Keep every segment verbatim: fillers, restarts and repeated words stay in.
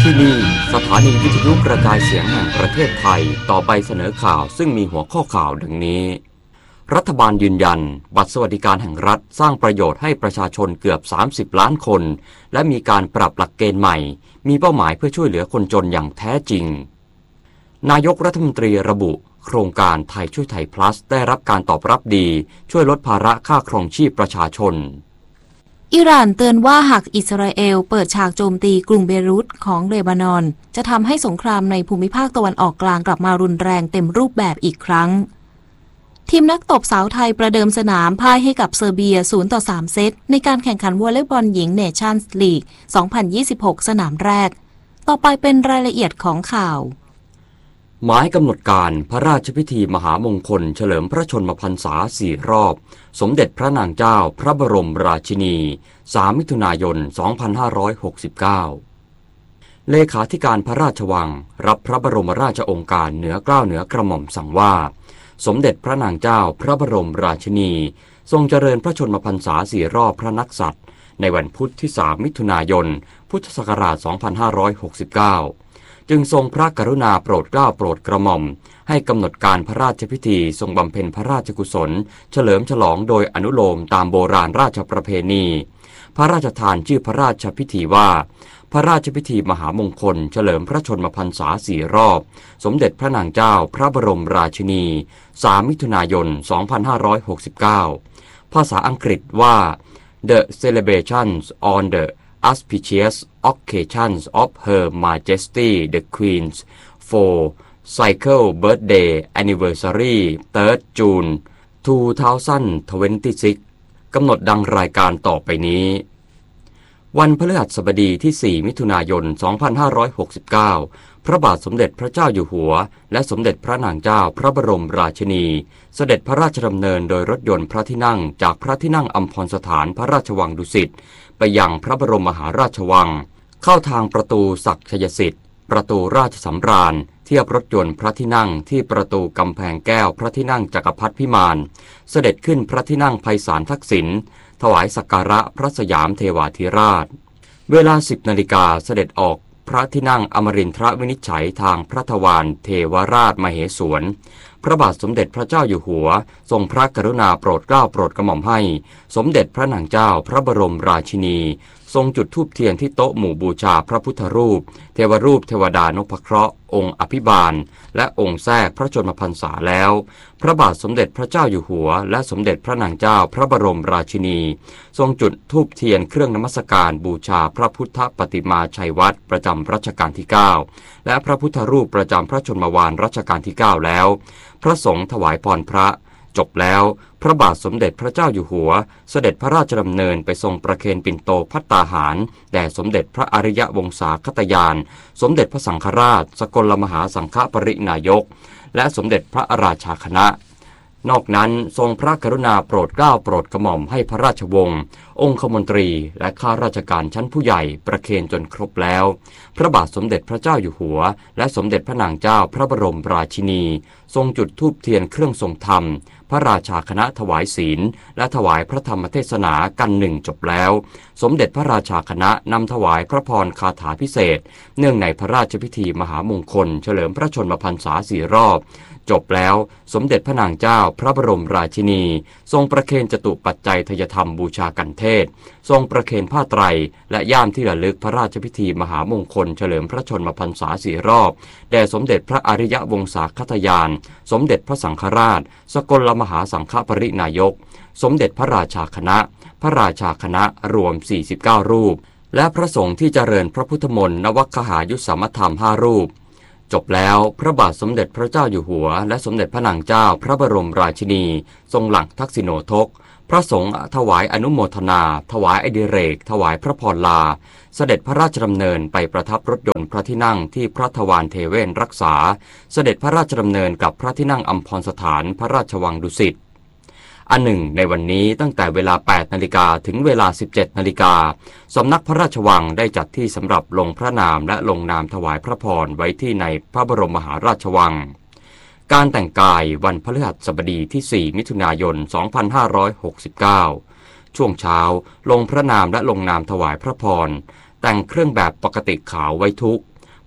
ที่นี่สถานีวิทยุกระจายเสียงแห่งประเทศไทยต่อไปเสนอข่าวซึ่งมีหัวข้อข่าวดังนี้รัฐบาลยืนยันบัตรสวัสดิการแห่งรัฐสร้างประโยชน์ให้ประชาชนเกือบสามสิบล้านคนและมีการปรับหลักเกณฑ์ใหม่มีเป้าหมายเพื่อช่วยเหลือคนจนอย่างแท้จริงนายกรัฐมนตรีระบุโครงการไทยช่วยไทย plus ได้รับการตอบรับดีช่วยลดภาระค่าครองชีพประชาชนอิหร่านเตือนว่าหากอิสราเอลเปิดฉากโจมตีกรุงเบรุตของเลบานอนจะทำให้สงครามในภูมิภาคตะวันออกกลางกลับมารุนแรงเต็มรูปแบบอีกครั้งทีมนักตบสาวไทยประเดิมสนามพ่ายให้กับเซอร์เบียศูนย์ต่อสามเซตในการแข่งขันวอลเลย์บอลหญิงเนชั่นส์ลีกสองพันยี่สิบหกสนามแรกต่อไปเป็นรายละเอียดของข่าวหมายกำหนดการพระราชพิธีมหามงคลเฉลิมพระชนมพรรษาสี่รอบสมเด็จพระนางเจ้าพระบรมราชินีสามมิถุนายนสองพันห้าร้อยหกสิบเก้าเลขาธิการพระราชวังรับพระบรมราชโองการเหนือเกล้าเหนือกระหม่อมสั่งว่าสมเด็จพระนางเจ้าพระบรมราชินีทรงเจริญพระชนมพรรษาสี่รอบพระนักษัตริย์ในวันพุธที่สามมิถุนายนพุทธศักราชสองพันห้าร้อยหกสิบเก้าจึงทรงพระกรุณาโปรดเกล้าโปรดกระหม่อมให้กำหนดการพระราชพิธีทรงบำเพ็ญพระราชกุศลเฉลิมฉลองโดยอนุโลมตามโบราณราชประเพณีพระราชทานชื่อพระราชพิธีว่าพระราชพิธีมหามงคลเฉลิมพระชนมพรรษาสี่รอบสมเด็จพระนางเจ้าพระบรมราชินีสามมิถุนายนสองพันห้าร้อยหกสิบเก้าภาษาอังกฤษว่า The celebrations on the auspicious occasions of Her Majesty the Queen's fourth cycle birthday anniversary third June สองพันยี่สิบหกกำหนดดังรายการต่อไปนี้วันพฤหัสบดีที่สี่มิถุนายนสองพันห้าร้อยหกสิบเก้าพระบาทสมเด็จพระเจ้าอยู่หัวและสมเด็จพระนางเจ้าพระบรมราชินีเสด็จพระราชดำเนินโดยรถยนต์พระที่นั่งจากพระที่นั่งอัมพรสถานพระราชวังดุสิตไปยังพระบรมมหาราชวังเข้าทางประตูศักดิ์ชัยสิทธิ์ประตูราชสำราญเทียบรถยนต์พระที่นั่งที่ประตูกำแพงแก้วพระที่นั่งจักรพรรดิพิมานเสด็จขึ้นพระที่นั่งไพศาลทักษิณถวายสักการะพระสยามเทวาธิราชเวลาสิบนาฬิกาเสด็จออกพระที่นั่งอมรินทรวินิจฉัยทางพระทวารเทวราชมเหสวนพระบาทสมเด็จพระเจ้าอยู่หัวทรงพระกรุณาโปรดเกล้าโปรดกระหม่อมให้สมเด็จพระนางเจ้าพระบรมราชินีทรงจุดธูปเทียนที่โต๊ะหมู่บูชาพระพุทธรูปเทวรูปเทวดานพเคราะห์องค์อภิบาลและองค์แทรกพระชนมพรรษาแล้วพระบาทสมเด็จพระเจ้าอยู่หัวและสมเด็จพระนางเจ้าพระบรมราชินีทรงจุดธูปเทียนเครื่องนมัสการบูชาพระพุทธปฏิมาชัยวัตรประจำรัชกาลที่เก้าและพระพุทธรูปประจำพระชนมวาลรัชกาลที่เก้าแล้วพระสงฆ์ถวายพรพระจบแล้วพระบาทสมเด็จพระเจ้าอยู่หัวเสด็จพระราชดำเนินไปทรงประเคนปิ่นโตภัตตาหารแด่สมเด็จพระอริยวงศาคตยานสมเด็จพระสังฆราชสกลมหาสังฆปรินายกและสมเด็จพระราชาคณะนอกนั้นทรงพระกรุณาโปรดเกล้าโปรดกระหม่อมให้พระราชวงศ์องคมนตรีและข้าราชการชั้นผู้ใหญ่ประเคนจนครบแล้วพระบาทสมเด็จพระเจ้าอยู่หัวและสมเด็จพระนางเจ้าพระบรมราชินีทรงจุดธูปเทียนเครื่องทรงธรรมพระราชาคณะถวายศีลและถวายพระธรรมเทศนากันหนึ่งจบแล้วสมเด็จพระราชาคณะนำถวายพระพรคาถาพิเศษเนื่องในพระราชพิธีมหามงคลเฉลิมพระชนมพรรษาสี่รอบจบแล้วสมเด็จพระนางเจ้าพระบรมราชินีทรงประเคนจตุปัจจัยทยธรรมบูชากันเทศทรงประเคนผ้าไตรและย่ามที่ระลึกพระราชพิธีมหามงคลเฉลิมพระชนมพรรษาสี่รอบแด่สมเด็จพระอริยวงศาคตยานสมเด็จพระสังฆราชสกลมหาสังฆปรินายกสมเด็จพระราชาคณะพระราชาคณะรวมสี่สิบเก้ารูปและพระสงฆ์ที่เจริญพระพุทธมนต์นวคหายุสสมธรรมห้ารูปจบแล้วพระบาทสมเด็จพระเจ้าอยู่หัวและสมเด็จพระนางเจ้าพระบรมราชินีทรงหลังทักษิโนทกพระสงฆ์ถวายอนุโมทนาถวายอดิเรกถวายพระพรลาเสด็จพระราชดำเนินไปประทับรถยนต์พระที่นั่งที่พระทวารเทเวศรักษาเสด็จพระราชดำเนินกับพระที่นั่งอัมพรสถานพระราชวังดุสิตอันหนึ่งในวันนี้ตั้งแต่เวลาแปดนาฬิกาถึงเวลาสิบเจ็ดนาฬิกาสำนักพระราชวังได้จัดที่สำหรับลงพระนามและลงนามถวายพระพรไว้ที่ในพระบรมมหาราชวังการแต่งกายวันพฤหัสบดีที่สี่มิถุนายนสองพันห้าร้อยหกสิบเก้าช่วงเช้าลงพระนามและลงนามถวายพระพรแต่งเครื่องแบบปกติขาวไว้ทุก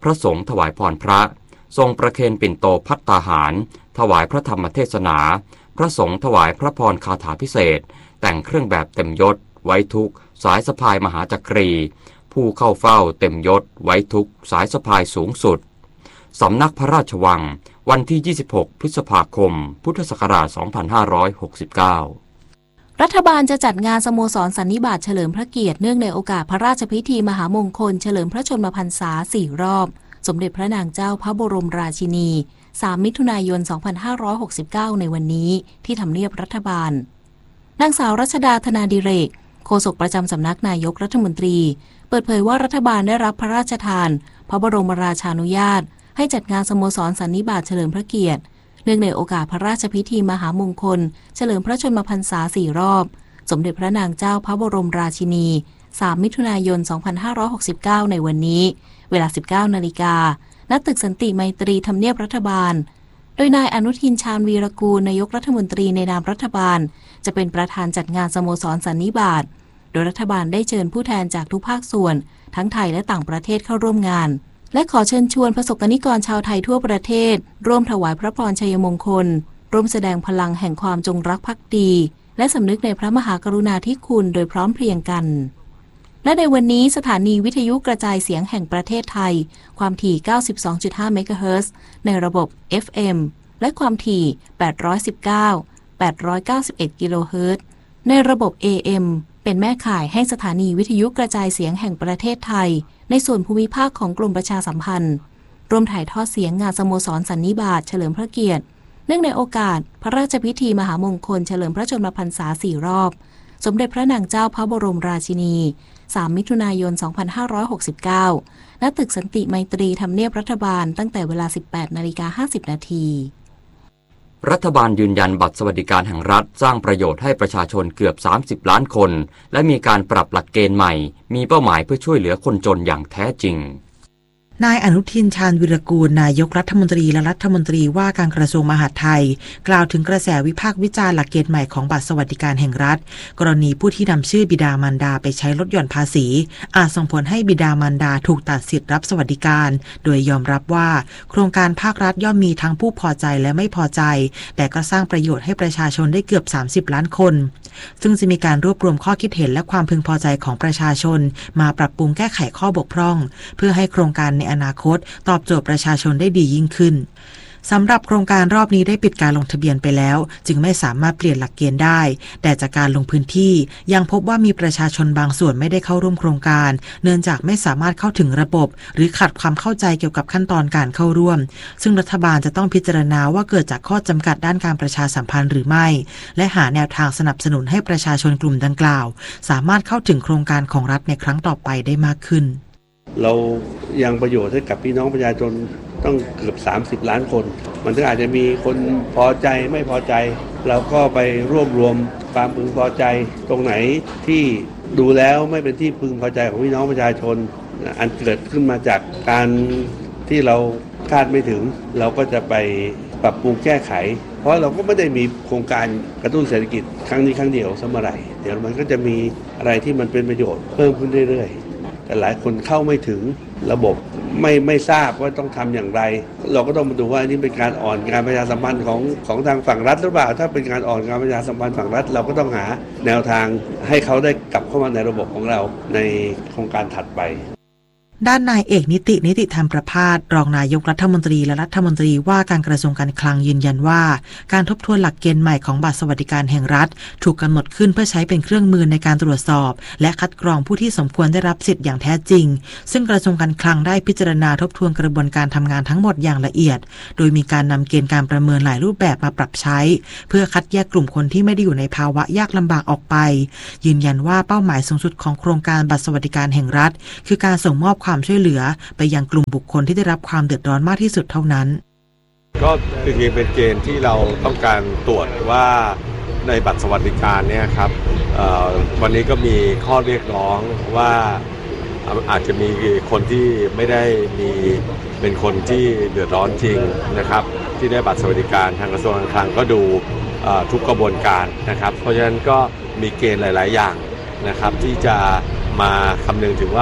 พระสงฆ์ถวายพรพระทรงประเคนปิ่นโตภัตตาหารถวายพระธรรมเทศนาพระสงฆ์ถวายพระพรคาถาพิเศษแต่งเครื่องแบบเต็มยศไว้ทุกสายสะพายมหาจักรีผู้เข้าเฝ้าเต็มยศไว้ทุกสายสะพายสูงสุดสำนักพระราชวังวันที่ยี่สิบหกพฤษภาคมพุทธศักราชสองพันห้าร้อยหกสิบเก้ารัฐบาลจะจัดงานสโมสรสันนิบาตเฉลิมพระเกียรติเนื่องในโอกาสพระราชพิธีมหามงคลเฉลิมพระชนมพรรษาสี่รอบสมเด็จพระนางเจ้าพระบรมราชินีสามมิถุนายนสองพันห้าร้อยหกสิบเก้าในวันนี้ที่ทำเนียบรัฐบาลนางสาวรัชดาธนาดิเรกโฆษกประจำสำนักนายกรัฐมนตรีเปิดเผยว่ารัฐบาลได้รับพระราชทานพระบรมราชานุญาตให้จัดงานสโมสรสันนิบาตเฉลิมพระเกียรติเนื่องในโอกาสพระราชพิธีมหามงคลเฉลิมพระชนมพรรษาสี่รอบสมเด็จพระนางเจ้าพระบรมราชินีสามมิถุนายนสองพันห้าร้อยหกสิบเก้าในวันนี้เวลา สิบเก้านาฬิกา ณ ตึกสันติไมตรีทำเนียบรัฐบาลโดยนายอนุทินชาญวีรกูลนายกรัฐมนตรีในนามรัฐบาลจะเป็นประธานจัดงานสโมสรสันนิบาตโดยรัฐบาลได้เชิญผู้แทนจากทุกภาคส่วนทั้งไทยและต่างประเทศเข้าร่วมงานและขอเชิญชวนประสบกนิกรชาวไทยทั่วประเทศร่วมถวายพระพรชัยมงคลร่วมแสดงพลังแห่งความจงรักภักดีและสำนึกในพระมหากรุณาธิคุณโดยพร้อมเพรียงกันและในวันนี้สถานีวิทยุกระจายเสียงแห่งประเทศไทยความถี่ เก้าสิบสองจุดห้า เมกะเฮิรตซ์ในระบบ เอฟ เอ็ม และความถี่ แปดร้อยสิบเก้า แปดร้อยเก้าสิบเอ็ด กิโลเฮิรตซ์ในระบบ เอ เอ็ม เป็นแม่ข่ายให้สถานีวิทยุกระจายเสียงแห่งประเทศไทยในส่วนภูมิภาคของกรมประชาสัมพันธ์ร่วมถ่ายทอดเสียงงานสโมสรสันนิบาตเฉลิมพระเกียรติเนื่องในโอกาสพระราชพิธีมหามงคลเฉลิมพระชนมพรรษาสี่รอบสมเด็จพระนางเจ้าพระบรมราชินีสามมิถุนายนสองพันห้าร้อยหกสิบเก้าณ ตึกสันติไมตรีทำเนียบรัฐบาลตั้งแต่เวลา สิบแปดนาฬิกาห้าสิบนาทีรัฐบาลยืนยันบัตรสวัสดิการแห่งรัฐสร้างประโยชน์ให้ประชาชนเกือบสามสิบล้านคนและมีการปรับหลักเกณฑ์ใหม่มีเป้าหมายเพื่อช่วยเหลือคนจนอย่างแท้จริงนายอนุทินชาญวิรกูลนายกรัฐมนตรีและรัฐมนตรีว่าการกระทรวงมหาดไทยกล่าวถึงกระแสวิพากษ์วิจารณ์หลักเกณฑ์ใหม่ของบัตรสวัสดิการแห่งรัฐกรณีผู้ที่นำชื่อบิดามารดาไปใช้ลดหย่อนภาษีอาจส่งผลให้บิดามารดาถูกตัดสิทธิ์รับสวัสดิการโดยยอมรับว่าโครงการภาครัฐย่อมมีทั้งผู้พอใจและไม่พอใจแต่ก็สร้างประโยชน์ให้ประชาชนได้เกือบสามสิบล้านคนซึ่งจะมีการรวบรวมข้อคิดเห็นและความพึงพอใจของประชาชนมาปรับปรุงแก้ไขข้อบกพร่องเพื่อให้โครงการในอนาคตตอบโจทย์ประชาชนได้ดียิ่งขึ้นสำหรับโครงการรอบนี้ได้ปิดการลงทะเบียนไปแล้วจึงไม่สามารถเปลี่ยนหลักเกณฑ์ได้แต่จากการลงพื้นที่ยังพบว่ามีประชาชนบางส่วนไม่ได้เข้าร่วมโครงการเนื่องจากไม่สามารถเข้าถึงระบบหรือขาดความเข้าใจเกี่ยวกับขั้นตอนการเข้าร่วมซึ่งรัฐบาลจะต้องพิจารณาว่าเกิดจากข้อจำกัดด้านการประชาสัมพันธ์หรือไม่และหาแนวทางสนับสนุนให้ประชาชนกลุ่มดังกล่าวสามารถเข้าถึงโครงการของรัฐในครั้งต่อไปได้มากขึ้นเรายังประโยชน์ให้กับพี่น้องประชาชนต้องเกือบสามสิบล้านคนมันก็อาจจะมีคนพอใจไม่พอใจเราก็ไปรวบรวมความพึงพอใจตรงไหนที่ดูแล้วไม่เป็นที่พึงพอใจของพี่น้องประชาชนอันเกิดขึ้นมาจากการที่เราคาดไม่ถึงเราก็จะไปปรับปรุงแก้ไขเพราะเราก็ไม่ได้มีโครงการกระตุ้นเศรษฐกิจครั้งนี้ครั้งเดียวเสมอไหร่เดี๋ยวมันก็จะมีอะไรที่มันเป็นประโยชน์เพิ่มขึ้นเรื่อยๆแต่หลายคนเข้าไม่ถึงระบบไม่ไม่ทราบว่าต้องทำอย่างไรเราก็ต้องมาดูว่าอันนี้เป็นการอ่อนการประชาสัมพันธ์ของของทางฝั่งรัฐหรือเปล่าถ้าเป็นการอ่อนการประชาสัมพันธ์ฝั่งรัฐเราก็ต้องหาแนวทางให้เขาได้กลับเข้ามาในระบบของเราในโครงการถัดไปด้านนายเอกนิตินิติธรรมประภาสรองนายกรัฐมนตรีและรัฐมนตรีว่าการกระทรวงการคลังยืนยันว่าการทบทวนหลักเกณฑ์ใหม่ของบัตรสวัสดิการแห่งรัฐถูกกำหนดขึ้นเพื่อใช้เป็นเครื่องมือในการตรวจสอบและคัดกรองผู้ที่สมควรได้รับสิทธิ์อย่างแท้จริงซึ่งกระทรวงการคลังได้พิจารณาทบทวนกระบวนการทำงานทั้งหมดอย่างละเอียดโดยมีการนำเกณฑ์การประเมินหลายรูปแบบมาปรับใช้เพื่อคัดแยกกลุ่มคนที่ไม่ได้อยู่ในภาวะยากลำบากออกไปยืนยันว่าเป้าหมายสูงสุดของโครงการบัตรสวัสดิการแห่งรัฐคือการส่งมอบความช่วยเหลือไปยังกลุ่มบุคคลที่ได้รับความเดือดร้อนมากที่สุดเท่านั้นก็จริงๆเป็นเกณฑ์ที่เราต้องการตรวจว่าในบัตรสวัสดิการเนี่ยครับวันนี้ก็มีข้อเรียกร้องว่าอาจจะมีคนที่ไม่ได้มีเป็นคนที่เดือดร้อนจริงนะครับที่ได้บัตรสวัสดิการทางกระทรวงการคลังก็ดูทุกกระบวนการนะครับเพราะฉะนั้นก็มีเกณฑ์หลายๆอย่างนะครับที่จะมาคำนึงถึงว่าค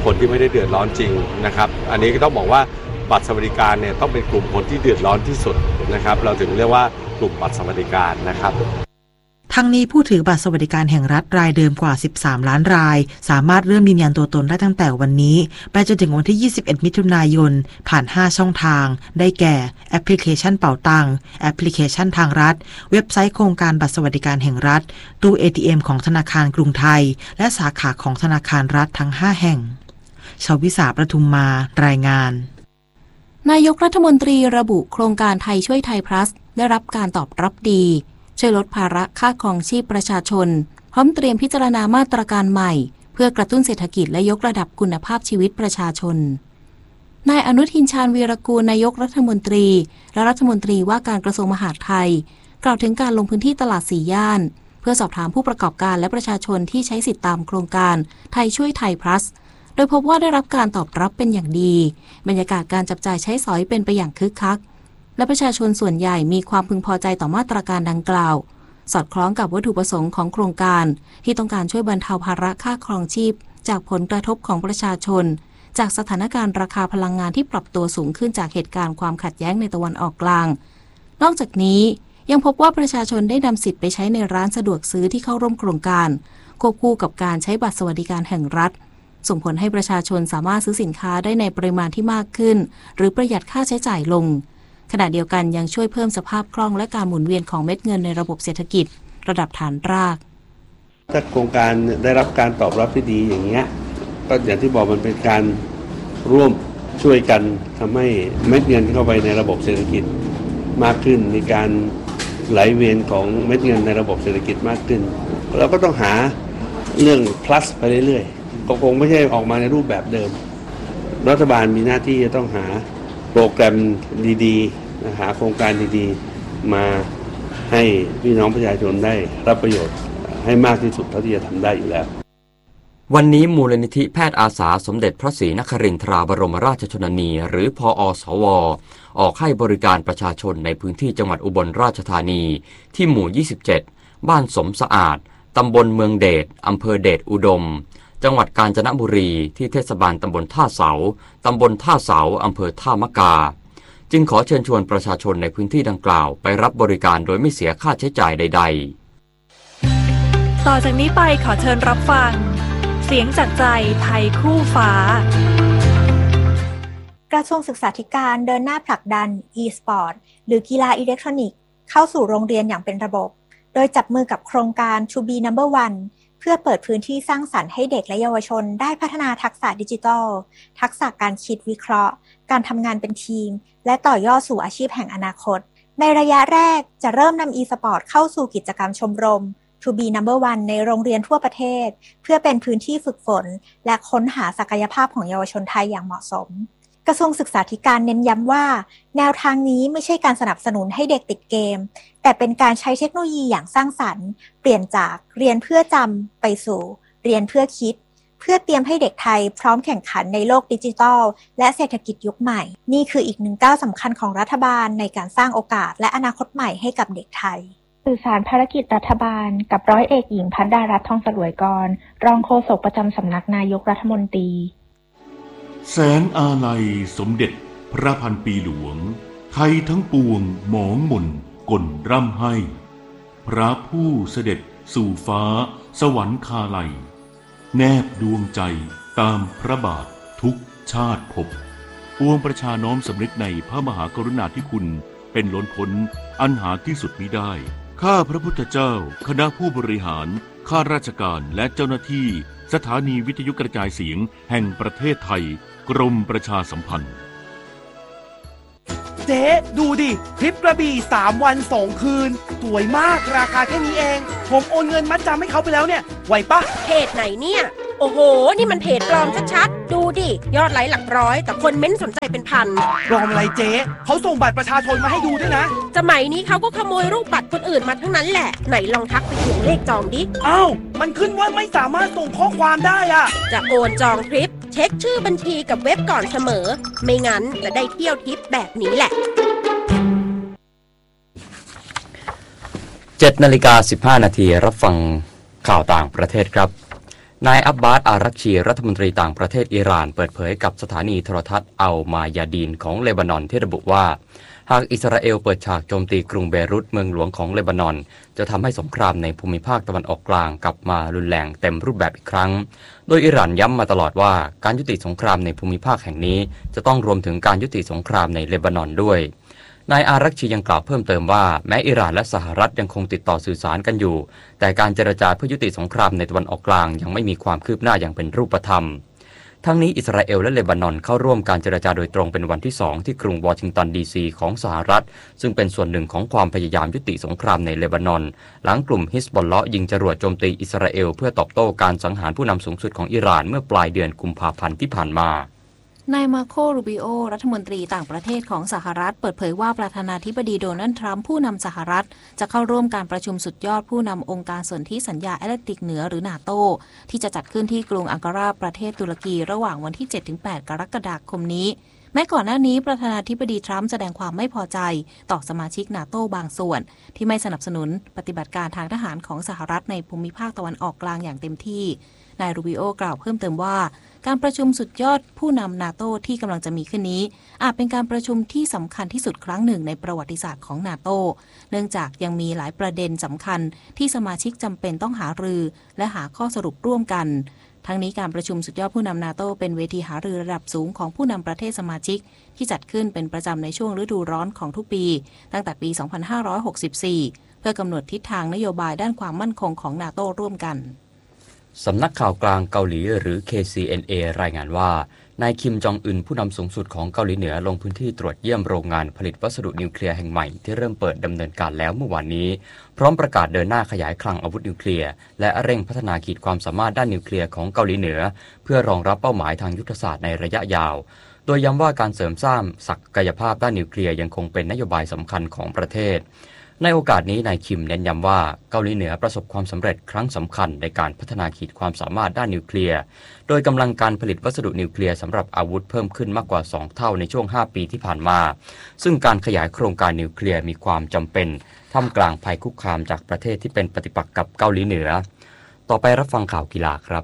คนที่ไม่ได้เดือดร้อนจริงนะครับอันนี้ก็ต้องบอกว่าบัตรสวัสดิการเนี่ยต้องเป็นกลุ่มคนที่เดือดร้อนที่สุดนะครับเราถึงเรียกว่ากลุ่มบัตรสวัสดิการนะครับทั้งนี้ผู้ถือบัตรสวัสดิการแห่งรัฐรายเดิมกว่าสิบสามล้านรายสามารถเริ่มยืนยันตัวตนได้ตั้งแต่วันนี้ไปจนถึงวันที่ยี่สิบเอ็ดมิถุนายนผ่านห้าช่องทางได้แก่แอปพลิเคชันเป๋าตังแอปพลิเคชันทางรัฐเว็บไซต์โครงการบัตรสวัสดิการแห่งรัฐตู้ เอ ที เอ็ม ของธนาคารกรุงไทยและสาขาของธนาคารรัฐทั้งห้าแห่งชวิสาประทุมมารายงานนายกรัฐมนตรีระบุโครงการไทยช่วยไทย plus ได้รับการตอบรับดีช่วยลดภาระค่าครองชีพประชาชนพร้อมเตรียมพิจารณามาตรการใหม่เพื่อกระตุ้นเศรษฐกิจและยกระดับคุณภาพชีวิตประชาชนนายอนุทินชาญวีรกูลนายกรัฐมนตรีและรัฐมนตรีว่าการกระทรวงมหาดไทยกล่าวถึงการลงพื้นที่ตลาดสี่ย่านเพื่อสอบถามผู้ประกอบการและประชาชนที่ใช้สิทธิตามโครงการไทยช่วยไทย plus โดยพบว่าได้รับการตอบรับเป็นอย่างดีบรรยากาศการจับจ่ายใช้สอยเป็นไปอย่างคึกคักและประชาชนส่วนใหญ่มีความพึงพอใจต่อมาตรการดังกล่าวสอดคล้องกับวัตถุประสงค์ของโครงการที่ต้องการช่วยบรรเทาภาระค่าครองชีพจากผลกระทบของประชาชนจากสถานการณ์ราคาพลังงานที่ปรับตัวสูงขึ้นจากเหตุการณ์ความขัดแย้งในตะวันออกกลางนอกจากนี้ยังพบว่าประชาชนได้นำสิทธิ์ไปใช้ในร้านสะดวกซื้อที่เข้าร่วมโครงการควบคู่กับการใช้บัตรสวัสดิการแห่งรัฐส่งผลให้ประชาชนสามารถซื้อสินค้าได้ในปริมาณที่มากขึ้นหรือประหยัดค่าใช้จ่ายลงขณะเดียวกันยังช่วยเพิ่มสภาพคล่องและการหมุนเวียนของเม็ดเงินในระบบเศรษฐกิจระดับฐานรากถ้าโครงการได้รับการตอบรับที่ดีอย่างเงี้ยก็อย่างที่บอกมันเป็นการร่วมช่วยกันทำให้เม็ดเงินเข้าไปในระบบเศรษฐกิจมากขึ้นมีการไหลเวียนของเม็ดเงินในระบบเศรษฐกิจมากขึ้นเราก็ต้องหาเรื่อง plus ไปเรื่อยๆก็คงไม่ใช่ออกมาในรูปแบบเดิมรัฐบาลมีหน้าที่จะต้องหาโปรแกรมดีๆหาโครงการดีๆมาให้พี่น้องประชาชนได้รับประโยชน์ให้มากที่สุดเท่าที่จะทำได้อยู่แล้ววันนี้มูลนิธิแพทย์อาสาสมเด็จพระศรีนครินทราบรมราชชนนีหรือพอสวออกให้บริการประชาชนในพื้นที่จังหวัดอุบลราชธานีที่หมู่ยี่สิบเจ็ดบ้านสมสะอาดตำบลเมืองเดชอำเภอเดชอุดมจังหวัดกาญจนบุรีที่เทศบาลตำบลท่าเสาตำบลท่าเสาอำเภอท่ามะกาจึงขอเชิญชวนประชาชนในพื้นที่ดังกล่าวไปรับบริการโดยไม่เสียค่าใช้จ่ายใดๆต่อจากนี้ไปขอเชิญรับฟังเสียงจากใจไทยคู่ฟ้ากระทรวงศึกษาธิการเดินหน้าผลักดัน e-sport หรือกีฬาอิเล็กทรอนิกส์เข้าสู่โรงเรียนอย่างเป็นระบบโดยจับมือกับโครงการ To be number one เพื่อเปิดพื้นที่สร้างสรรค์ให้เด็กและเยาวชนได้พัฒนาทักษะดิจิทัลทักษะการคิดวิเคราะห์การทำงานเป็นทีมและต่อยอดสู่อาชีพแห่งอนาคตในระยะแรกจะเริ่มนำ e-sport เข้าสู่กิจกรรมชมรม To be number one ในโรงเรียนทั่วประเทศเพื่อเป็นพื้นที่ฝึกฝนและค้นหาศักยภาพของเยาวชนไทยอย่างเหมาะสมกระทรวงศึกษาธิการเน้นย้ำว่าแนวทางนี้ไม่ใช่การสนับสนุนให้เด็กติดเกมแต่เป็นการใช้เทคโนโลยีอย่างสร้างสรรค์เปลี่ยนจากเรียนเพื่อจำไปสู่เรียนเพื่อคิดเพื่อเตรียมให้เด็กไทยพร้อมแข่งขันในโลกดิจิทัลและเศรษฐกิจยุคใหม่นี่คืออีกหนึ่งก้าวสำคัญของรัฐบาลในการสร้างโอกาสและอนาคตใหม่ให้กับเด็กไทยสื่อสารภารกิจรัฐบาลกับร้อยเอกหญิงพัฒดารัตน์ทองสลวยกรรองโฆษกประจำสำนักนายกรัฐมนตรีแสงอาลัยสมเด็จพระพันปีหลวงไทยทั้งปวงหมองหม่นก่นร่ำให้พระผู้เสด็จสู่ฟ้าสวรรคาลัยแนบดวงใจตามพระบาททุกชาติภพปวงประชาน้อมสำนึกในพระมหากรุณาธิคุณเป็นล้นพ้นอันหาที่สุดมิได้ข้าพระพุทธเจ้าคณะผู้บริหารข้าราชการและเจ้าหน้าที่สถานีวิทยุกระจายเสียงแห่งประเทศไทยกรมประชาสัมพันธ์เจ๊ดูดิทริปกระบี่สามวันสองคืนสวยมากราคาแค่นี้เองผมโอนเงินมัดจำให้เขาไปแล้วเนี่ยไหวปะเพจไหนเนี่ยโอ้โหนี่มันเพจปลอมชัดๆดูดิยอดไลค์หลักร้อยแต่คนเม้นสนใจเป็นพันปลอมอะไรเจ๊เขาส่งบัตรประชาชนมาให้ดูด้วยนะสมัยนี้เขาก็ขโมยรูปบัตรคนอื่นมาทั้งนั้นแหละไหนลองทักไปถึงเลขจองดิอ้าวมันขึ้นว่าไม่สามารถส่งข้อความได้อะจะโอนจองทริปเช็คชื่อบัญชีกับเว็บก่อนเสมอไม่งั้นจะได้เที่ยวทริปแบบนี้แหละเจ็ดนาฬิกาสิบห้านาทีรับฟังข่าวต่างประเทศครับนายอับบาส อารักชีรัฐมนตรีต่างประเทศอิหร่านเปิดเผยกับสถานีโทรทัศน์อัลมายาดีนของเลบานอนที่ระบุว่าหากอิสราเอลเปิดฉากโจมตีกรุงเบรุตเมืองหลวงของเลบานอนจะทำให้สงครามในภูมิภาคตะวันออกกลางกลับมารุนแรงเต็มรูปแบบอีกครั้งโดยอิหร่านย้ำมาตลอดว่าการยุติสงครามในภูมิภาคแห่งนี้จะต้องรวมถึงการยุติสงครามในเลบานอนด้วยนายอารักชียังกล่าวเพิ่มเติมว่าแม้อิหร่านและสหรัฐยังคงติดต่อสื่อสารกันอยู่แต่การเจรจาเพื่อยุติสงครามในตะวันออกกลางยังไม่มีความคืบหน้าอย่างเป็นรูปธรรมทั้งนี้อิสราเอลและเลบานอนเข้าร่วมการเจรจาโดยตรงเป็นวันที่สองที่กรุงวอชิงตันดีซีของสหรัฐซึ่งเป็นส่วนหนึ่งของความพยายามยุติสงครามในเลบานอนหลังกลุ่มฮิซบอลเลาะห์ยิงจรวดโจมตีอิสราเอลเพื่อตอบโต้การสังหารผู้นำสูงสุดของอิหร่านเมื่อปลายเดือนกุมภาพันธ์ที่ผ่านมานายมาโค รูบิโอรัฐมนตรีต่างประเทศของสหรัฐเปิดเผยว่าประธานาธิบดีโดนัลด์ทรัมป์ผู้นำสหรัฐจะเข้าร่วมการประชุมสุดยอดผู้นำองค์การสนธิสัญญาแอตแลนติกเหนือหรือนาโตที่จะจัดขึ้นที่กรุงอังการาประเทศตุรกีระหว่างวันที่ เจ็ดถึงแปด กรกฎาคมนี้แม้ก่อนหน้านี้ประธานาธิบดีทรัมป์แสดงความไม่พอใจต่อสมาชิกนาโตบางส่วนที่ไม่สนับสนุนปฏิบัติการทางทหารของสหรัฐในภูมิภาคตะวันออกกลางอย่างเต็มที่นายรูบิโอกล่าวเพิ่มเติมว่าการประชุมสุดยอดผู้นำนาโตที่กำลังจะมีขึ้นนี้อาจเป็นการประชุมที่สำคัญที่สุดครั้งหนึ่งในประวัติศาสตร์ของนาโตเนื่องจากยังมีหลายประเด็นสำคัญที่สมาชิกจำเป็นต้องหารือและหาข้อสรุปร่วมกันทั้งนี้การประชุมสุดยอดผู้นำนาโตเป็นเวทีหารือระดับสูงของผู้นำประเทศสมาชิกที่จัดขึ้นเป็นประจำในช่วงฤดูร้อนของทุกปีตั้งแต่ปี สองพันห้าร้อยหกสิบสี่ เพื่อกำหนดทิศทางนโยบายด้านความมั่นคงของนาโตร่วมกันสำนักข่าวกลางเกาหลีหรือ เค ซี เอ็น เอ รายงานว่านายคิมจองอึนผู้นำสูงสุดของเกาหลีเหนือลงพื้นที่ตรวจเยี่ยมโรงงานผลิตวัสดุนิวเคลียร์แห่งใหม่ที่เริ่มเปิดดำเนินการแล้วเมื่อวานนี้พร้อมประกาศเดินหน้าขยายคลังอาวุธนิวเคลียร์และเร่งพัฒนาขีดความสามารถด้านนิวเคลียร์ของเกาหลีเหนือเพื่อรองรับเป้าหมายทางยุทธศาสตร์ในระยะยาวโดยย้ำว่าการเสริมสร้างศักยภาพด้านนิวเคลียร์ยังคงเป็นนโยบายสำคัญของประเทศในโอกาสนี้นายคิมเน้นย้ำว่าเกาหลีเหนือประสบความสำเร็จครั้งสำคัญในการพัฒนาขีดความสามารถด้านนิวเคลียร์โดยกำลังการผลิตวัสดุนิวเคลียร์สำหรับอาวุธเพิ่มขึ้นมากกว่าสองเท่าในช่วงห้าปีที่ผ่านมาซึ่งการขยายโครงการนิวเคลียร์มีความจำเป็นท่ามกลางภัยคุกคามจากประเทศที่เป็นปฏิปักษ์กับเกาหลีเหนือต่อไปรับฟังข่าวกีฬาครับ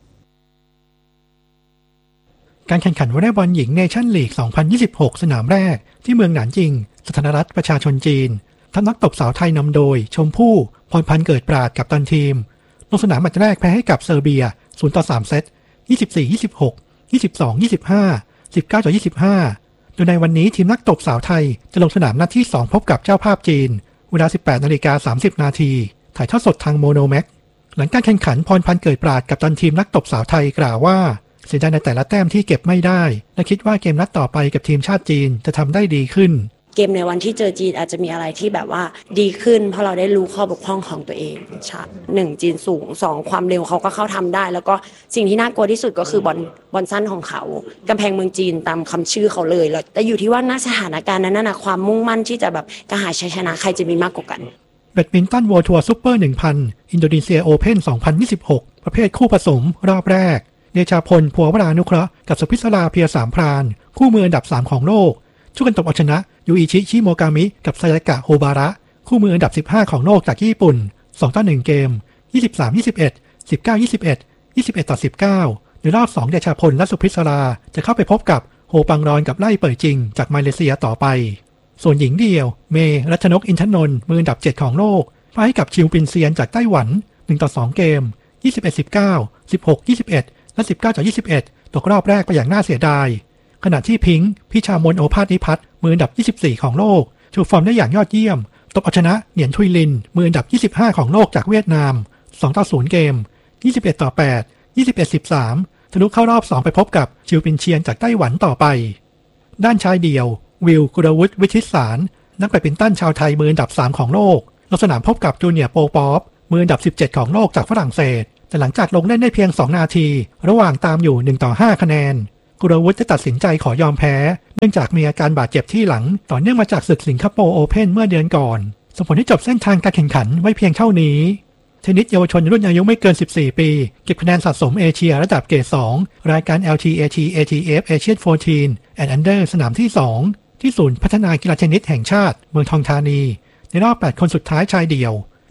การแข่งขันวอลเลย์บอลหญิงเนชั่นลีก สองพันยี่สิบหก สนามแรกที่เมืองหนานจิงสาธารณรัฐประชาชนจีนทัพนักตบสาวไทยนำโดยชมพู่พรพันธ์เกิดปราดกัปตันทีมลงสนามแมตช์แรกแพ้ให้กับเซอร์เบียศูนย์ต่อสามเซต ยี่สิบสี่ ยี่สิบหก ยี่สิบสอง ยี่สิบห้า สิบเก้า ต่อ ยี่สิบห้า โดยในวันนี้ทีมนักตบสาวไทยจะลงสนามนัดที่สองพบกับเจ้าภาพจีนเวลา สิบแปดนาฬิกาสามสิบนาทีถ่ายทอดสดทางโมโนแม็กหลังการแข่งขันพรพันธ์เกิดปราดกัปตันทีมนักตบสาวไทยกล่าวว่าเสียดายในแต่ละแต้มที่เก็บไม่ได้และคิดว่าเกมนัดต่อไปกับทีมชาติจีนจะทำได้ดีขึ้นเกมในวันที่เจอจีนอาจจะมีอะไรที่แบบว่าดีขึ้นเพราะเราได้รู้ข้อบกพร่องของตัวเองใช่หนึ่งจีนสูงสองความเร็วเขาก็เข้าทำได้แล้วก็สิ่งที่น่ากลัวที่สุดก็คือบอลบอลสั้นของเขากำแพงเมืองจีนตามคำชื่อเขาเลยแล้วแต่อยู่ที่ว่าณสถานการณ์นั้นน่ะความมุ่งมั่นที่จะแบบกระหายชัยชนะใครจะมีมากกว่ากันแบดมินตันเวิลด์ทัวร์ซุปเปอร์ หนึ่งพัน อินโดนีเซียโอเพ่น สองพันยี่สิบหก ประเภทคู่ผสมรอบแรกเดชาพลพัววรานุเคราะห์กับสุพิศราเพียรสามพรานคู่มืออันดับสามของโลกช่วยกันตบเอาชนะยูอิชิชิโมกามิกับไซยากะโฮบาระคู่มืออันดับสิบห้าของโลกจากญี่ปุ่นสองต่อหนึ่งเกมยี่สิบสาม ยี่สิบเอ็ด สิบเก้า ยี่สิบเอ็ด ยี่สิบเอ็ดต่อสิบเก้าในรอบสองเดชาพลและสุพิศราจะเข้าไปพบกับโฮปังรอนกับไล่เป่ยจิงจากมาเลเซียต่อไปส่วนหญิงเดี่ยวเมย์รัชนกอินทนนท์มืออันดับเจ็ดของโลกพ่ายให้กับชิวปินเซียนจากไต้หวันหนึ่งต่อสองเกมยี่สิบเอ็ด สิบเก้า สิบหก ยี่สิบเอ็ดและสิบเก้าต่อยี่สิบเอ็ดตกรอบแรกไปอย่างน่าเสียดายขณะที่พิงค์พิชามนโอภาสนิพัฒน์มืออันดับยี่สิบสี่ของโลกโชว์ฟอร์มได้อย่างยอดเยี่ยมตบเอาชนะเหนียนทุยลินมืออันดับยี่สิบห้าของโลกจากเวียดนามสองต่อศูนย์เกมยี่สิบเอ็ดต่อแปด ยี่สิบเอ็ด สิบสามทะลุเข้ารอบสองไปพบกับชิวปินเชียนจากไต้หวันต่อไปด้านชายเดี่ยววิลกุลวุฒิวิชิตสารนักแบดมินตันชาวไทยมืออันดับสามของโลกลงสนามพบกับจูเนียร์โปป๊อปมืออันดับสิบเจ็ดของโลกจากฝรั่งเศสแต่หลังจากลงเล่นได้เพียงสองนาทีระหว่างตามอยู่หนึ่งต่อห้าคะแนนกุลวุฒิจะตัดสินใจขอยอมแพ้เนื่องจากมีอาการบาดเจ็บที่หลังต่อเนื่องมาจากศึกสิงคโปร์โอเพ่นเมื่อเดือนก่อนส่งผลให้จบเส้นทางการแข่งขันไว้เพียงเท่านี้เทนนิสเยาวชนรุ่นอายุไม่เกินสิบสี่ปีเก็บคะแนนสะสมเอเชียระดับเกรดสองรายการ แอล ที เอ ที เอ ที เอฟ Asian สิบสี่ and Under สนามที่สองที่ศูนย์พัฒนากีฬาเทนนิสแห่งชาติเมืองทองธานีในรอบแปดคนสุดท้ายชายเดี่ยว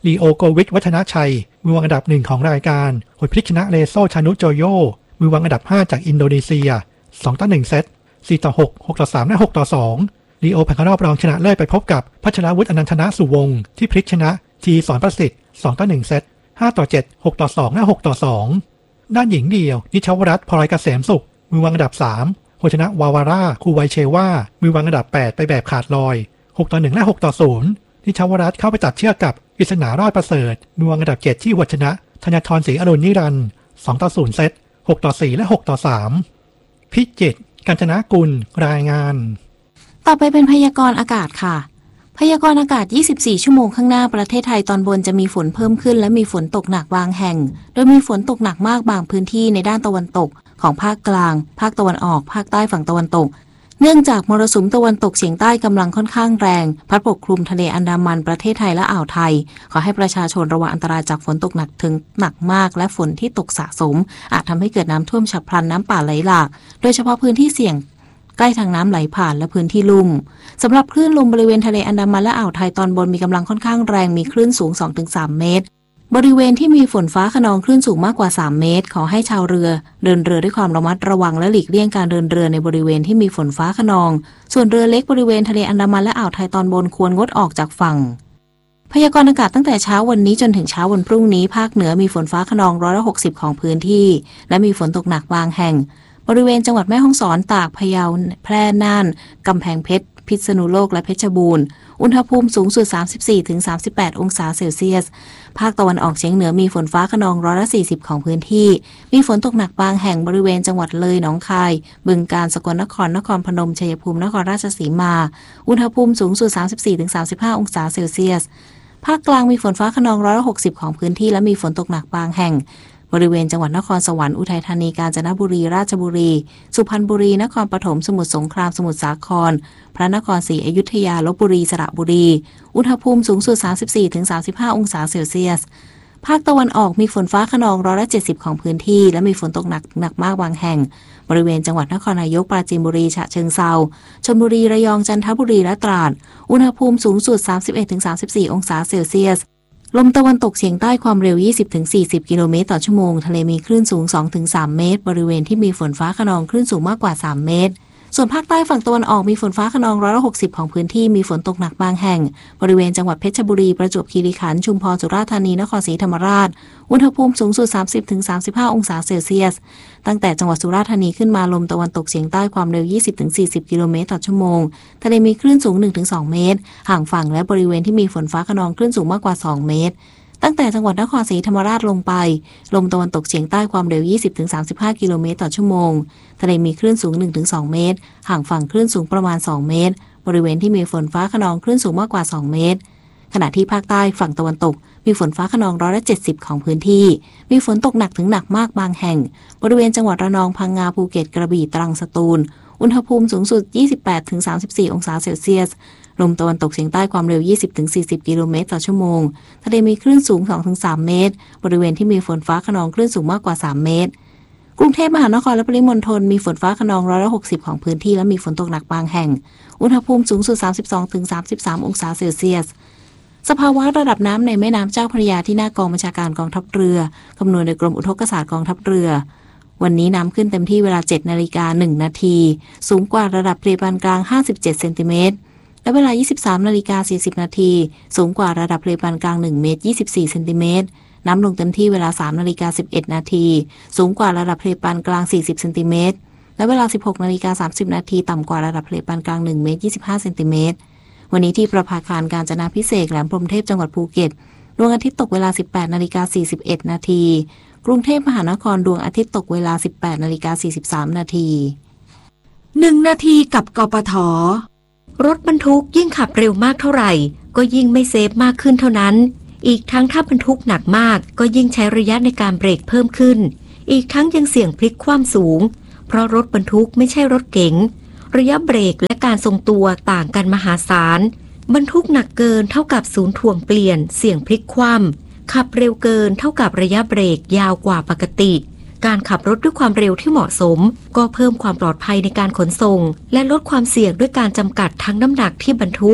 ลีโอโกวิชวัฒนชัยมือวางอันดับหนึ่งของรายการหวยพลิกชนะเรโซชานุโจโยมือวางอันดับห้าจากอินโดนีเซียสองต่อหนึ่งเซตสี่ต่อหก หกต่อสามและหกต่อสองลีโอผ่านเข้ารอบรองชนะเลิศไปพบกับพัชรวุฒิอนันทนาสุวงศ์ที่พลิกชนะทีสอนประสิทธิ์สองต่อหนึ่งเซตห้าต่อเจ็ด หกต่อสองและหกต่อสองด้านหญิงเดี่ยวนิชวรัตน์พลอยเกษมสุขมือวางอันดับสามหัวชนะวาวาร่าคูไวเชว่ามือวางอันดับแปดไปแบบขาดลอยหกต่อหนึ่งและหกต่อศูนย์นิชวรัตน์เข้าไปตัดเชือกกับกฤษณารอดประเสริฐมือวางอันดับเจ็ดที่หัวชนะธนทรศรีอรุณนิรันดร์สองต่อศูนย์เซตหกต่อสี่และหกต่อสามพิจิตรกาญจนกุลรายงานต่อไปเป็นพยากรณ์อากาศค่ะพยากรณ์อากาศยี่สิบสี่ชั่วโมงข้างหน้าประเทศไทยตอนบนจะมีฝนเพิ่มขึ้นและมีฝนตกหนักบางแห่งโดยมีฝนตกหนักมากบางพื้นที่ในด้านตะวันตกของภาคกลางภาคตะวันออกภาคใต้ฝั่งตะวันตกเนื่องจากมรสุมตะวันตกเฉียงใต้กำลังค่อนข้างแรงพัดปกคลุมทะเลอันดามันประเทศไทยและอ่าวไทยขอให้ประชาชนระวังอันตรายจากฝนตกหนักถึงหนักมากและฝนที่ตกสะสมอาจทำให้เกิดน้ำท่วมฉับพลันน้ำป่าไหลหลากโดยเฉพาะพื้นที่เสี่ยงใกล้ทางน้ำไหลผ่านและพื้นที่ลุ่มสำหรับคลื่นลมบริเวณทะเลอันดามันและอ่าวไทยตอนบนมีกำลังค่อนข้างแรงมีคลื่นสูง สองถึงสาม เมตรบริเวณที่มีฝนฟ้าคะนองคลื่นสูงมากกว่าสามเมตรขอให้ชาวเรือเดินเรือด้วยความระมัดระวังและหลีกเลี่ยงการเดินเรือในบริเวณที่มีฝนฟ้าคะนองส่วนเรือเล็กบริเวณทะเลอันดามันและอ่าวไทยตอนบนควรงดออกจากฝั่งพยากรณ์อากาศตั้งแต่เช้าวันนี้จนถึงเช้าวันพรุ่งนี้ภาคเหนือมีฝนฟ้าคะนองร้อยละหกสิบของพื้นที่และมีฝนตกหนักบางแห่งบริเวณจังหวัดแม่ฮ่องสอนตากพะเยาแพร่น่านกำแพงเพชรพิษณุโลกและเพชรบูรณ์อุณหภูมิสูงสุด สามสิบสี่ถึงสามสิบแปด องศาเซลเซียสภาคตะวันออกเฉียงเหนือมีฝนฟ้าคะนองร้อยละสี่สิบของพื้นที่มีฝนตกหนักบางแห่งบริเวณจังหวัดเลยหนองคายบึงกาฬสกลนครนครพนมชัยภูมินครราชสีมาอุณหภูมิสูงสุด สามสิบสี่ถึงสามสิบห้า องศาเซลเซียสภาคกลางมีฝนฟ้าคะนองร้อยละหกสิบของพื้นที่และมีฝนตกหนักบางแห่งบริเวณจังหวัดนครสวรรค์อุทัยธานีกาญจนบุรีราชบุรีสุพรรณบุรีนครปฐมสมุทรสงครามสมุทรสาครพระนครศรีอยุธยาลพบุรีสระบุรีอุณหภูมิสูงสุด สามสิบสี่ถึงสามสิบห้า องศาเซลเซียสภาคตะวันออกมีฝนฟ้าคะนองร้อยละเจ็ดสิบของพื้นที่และมีฝนตกหนักหนักมากบางแห่งบริเวณจังหวัดนครนายกปราจีนบุรีฉะเชิงเทราชลบุรีระยองจันทบุรีและตราดอุณหภูมิสูงสุด สามสิบเอ็ดถึงสามสิบสี่ องศาเซลเซียสลมตะวันตกเฉียงใต้ความเร็ว ยี่สิบถึงสี่สิบ กิโลเมตรต่อชั่วโมงทะเลมีคลื่นสูง สองถึงสาม เมตรบริเวณที่มีฝนฟ้าคะนองคลื่นสูงมากกว่าสามเมตรส่วนภาคใต้ฝั่งตะวันออกมีฝนฟ้าคะนองร้อยละหกสิบของพื้นที่มีฝนตกหนักบางแห่งบริเวณจังหวัดเพชรบุรีประจวบคีรีขันธ์ชุมพรสุราษฎร์ธานีนครศรีธรรมราชอุณหภูมิสูงสุด สามสิบถึงสามสิบห้า องศาเซลเซียสตั้งแต่จังหวัดสุราษฎร์ธานีขึ้นมาลมตะวันตกเฉียงใต้ความเร็ว ยี่สิบถึงสี่สิบ กิโลเมตรต่อชั่วโมงทะเลมีคลื่นสูง หนึ่งถึงสอง เมตรห่างฝั่งและบริเวณที่มีฝนฟ้าคะนองคลื่นสูงมากกว่าสองเมตรตั้งแต่จังหวัดนครศรีธรรมราชลงไปลมตะวันตกเฉียงใต้ความเร็ว ยี่สิบถึงสามสิบห้า กิโลเมตรต่อชั่วโมงทะเลมีคลื่นสูง หนึ่งถึงสอง เมตรห่างฝั่งคลื่นสูงประมาณสองเมตรบริเวณที่มีฝนฟ้าคะนองคลื่นสูงมากกว่าสองเมตรขณะที่ภาคใต้ฝั่งตะวันตกมีฝนฟ้าคะนองร้อยละเจ็ดสิบของพื้นที่มีฝนตกหนักถึงหนักมากบางแห่งบริเวณจังหวัดระนองพังงาภูเก็ตกระบี่ตรังสตูลอุณหภูมิสูงสุด ยี่สิบแปดถึงสามสิบสี่ องศาเซลเซียสลมตะวันตกเฉียงใต้ความเร็ว ยี่สิบถึงสี่สิบ กิโลเมตรต่อชั่วโมงทะเลมีคลื่นสูง สองถึงสาม เมตรบริเวณที่มีฝนฟ้าคะนองคลื่นสูงมากกว่าสามเมตรกรุงเทพมหานครและปริมณฑลมีฝนฟ้าคะนองร้อยละหกสิบของพื้นที่และมีฝนตกหนักบางแห่งอุณหภูมิสูงสุด สามสิบสองถึงสามสิบสาม องศาเซลเซียสสภาวะระดับน้ำในแม่น้ำเจ้าพระยาที่หน้ากองบัญชาการกองทัพเรือคำนวณโดยกรมอุทกศาสตร์กองทัพเรือวันนี้น้ำขึ้นเต็มที่เวลา เจ็ดนาฬิกาหนึ่งนาทีสูงกว่าระดับทะเลปานกลางห้าสิบเจ็ดเซนติเมตรและเวลา ยี่สิบสามนาฬิกาสี่สิบนาทีสูงกว่าระดับทะเลปานกลางหนึ่งเมตรยี่สิบสี่เซนติเมตรน้ำลงเต็มที่เวลา สามนาฬิกาสิบเอ็ดนาทีสูงกว่าระดับทะเลปานกลางสี่สิบเซนติเมตรและเวลา สิบหกนาฬิกาสามสิบนาทีต่ำกว่าระดับทะเลปานกลางหนึ่งเมตรยี่สิบห้าเซนติเมตรวันนี้ที่ประภาคารกาญจนาภิเษกแหลมพรหมเทพจังหวัดภูเก็ตดวงอาทิตย์ตกเวลา สิบแปดนาฬิกาสี่สิบเอ็ดนาทีกรุงเทพมหานครดวงอาทิตย์ตกเวลา สิบแปดนาฬิกาสี่สิบสามนาทีหนึ่งนาทีกับกปท.รถบรรทุกยิ่งขับเร็วมากเท่าไหร่ก็ยิ่งไม่เซฟมากขึ้นเท่านั้นอีกทั้งถ้าบรรทุกหนักมากก็ยิ่งใช้ระยะในการเบรกเพิ่มขึ้นอีกทั้งยังเสี่ยงพลิกคว่ำสูงเพราะรถบรรทุกไม่ใช่รถเก๋งระยะเบรกและการทรงตัวต่างกันมหาศาลบรรทุกหนักเกินเท่ากับศูนย์ถ่วงเปลี่ยนเสี่ยงพลิกคว่ำขับเร็วเกินเท่ากับระยะเบรกยาวกว่าปกติการขับรถด้วยความเร็วที่เหมาะสมก็เพิ่มความปลอดภัยในการขนส่งและลดความเสี่ยงด้วยการจำกัดทั้งน้ำหนักที่บรรทุก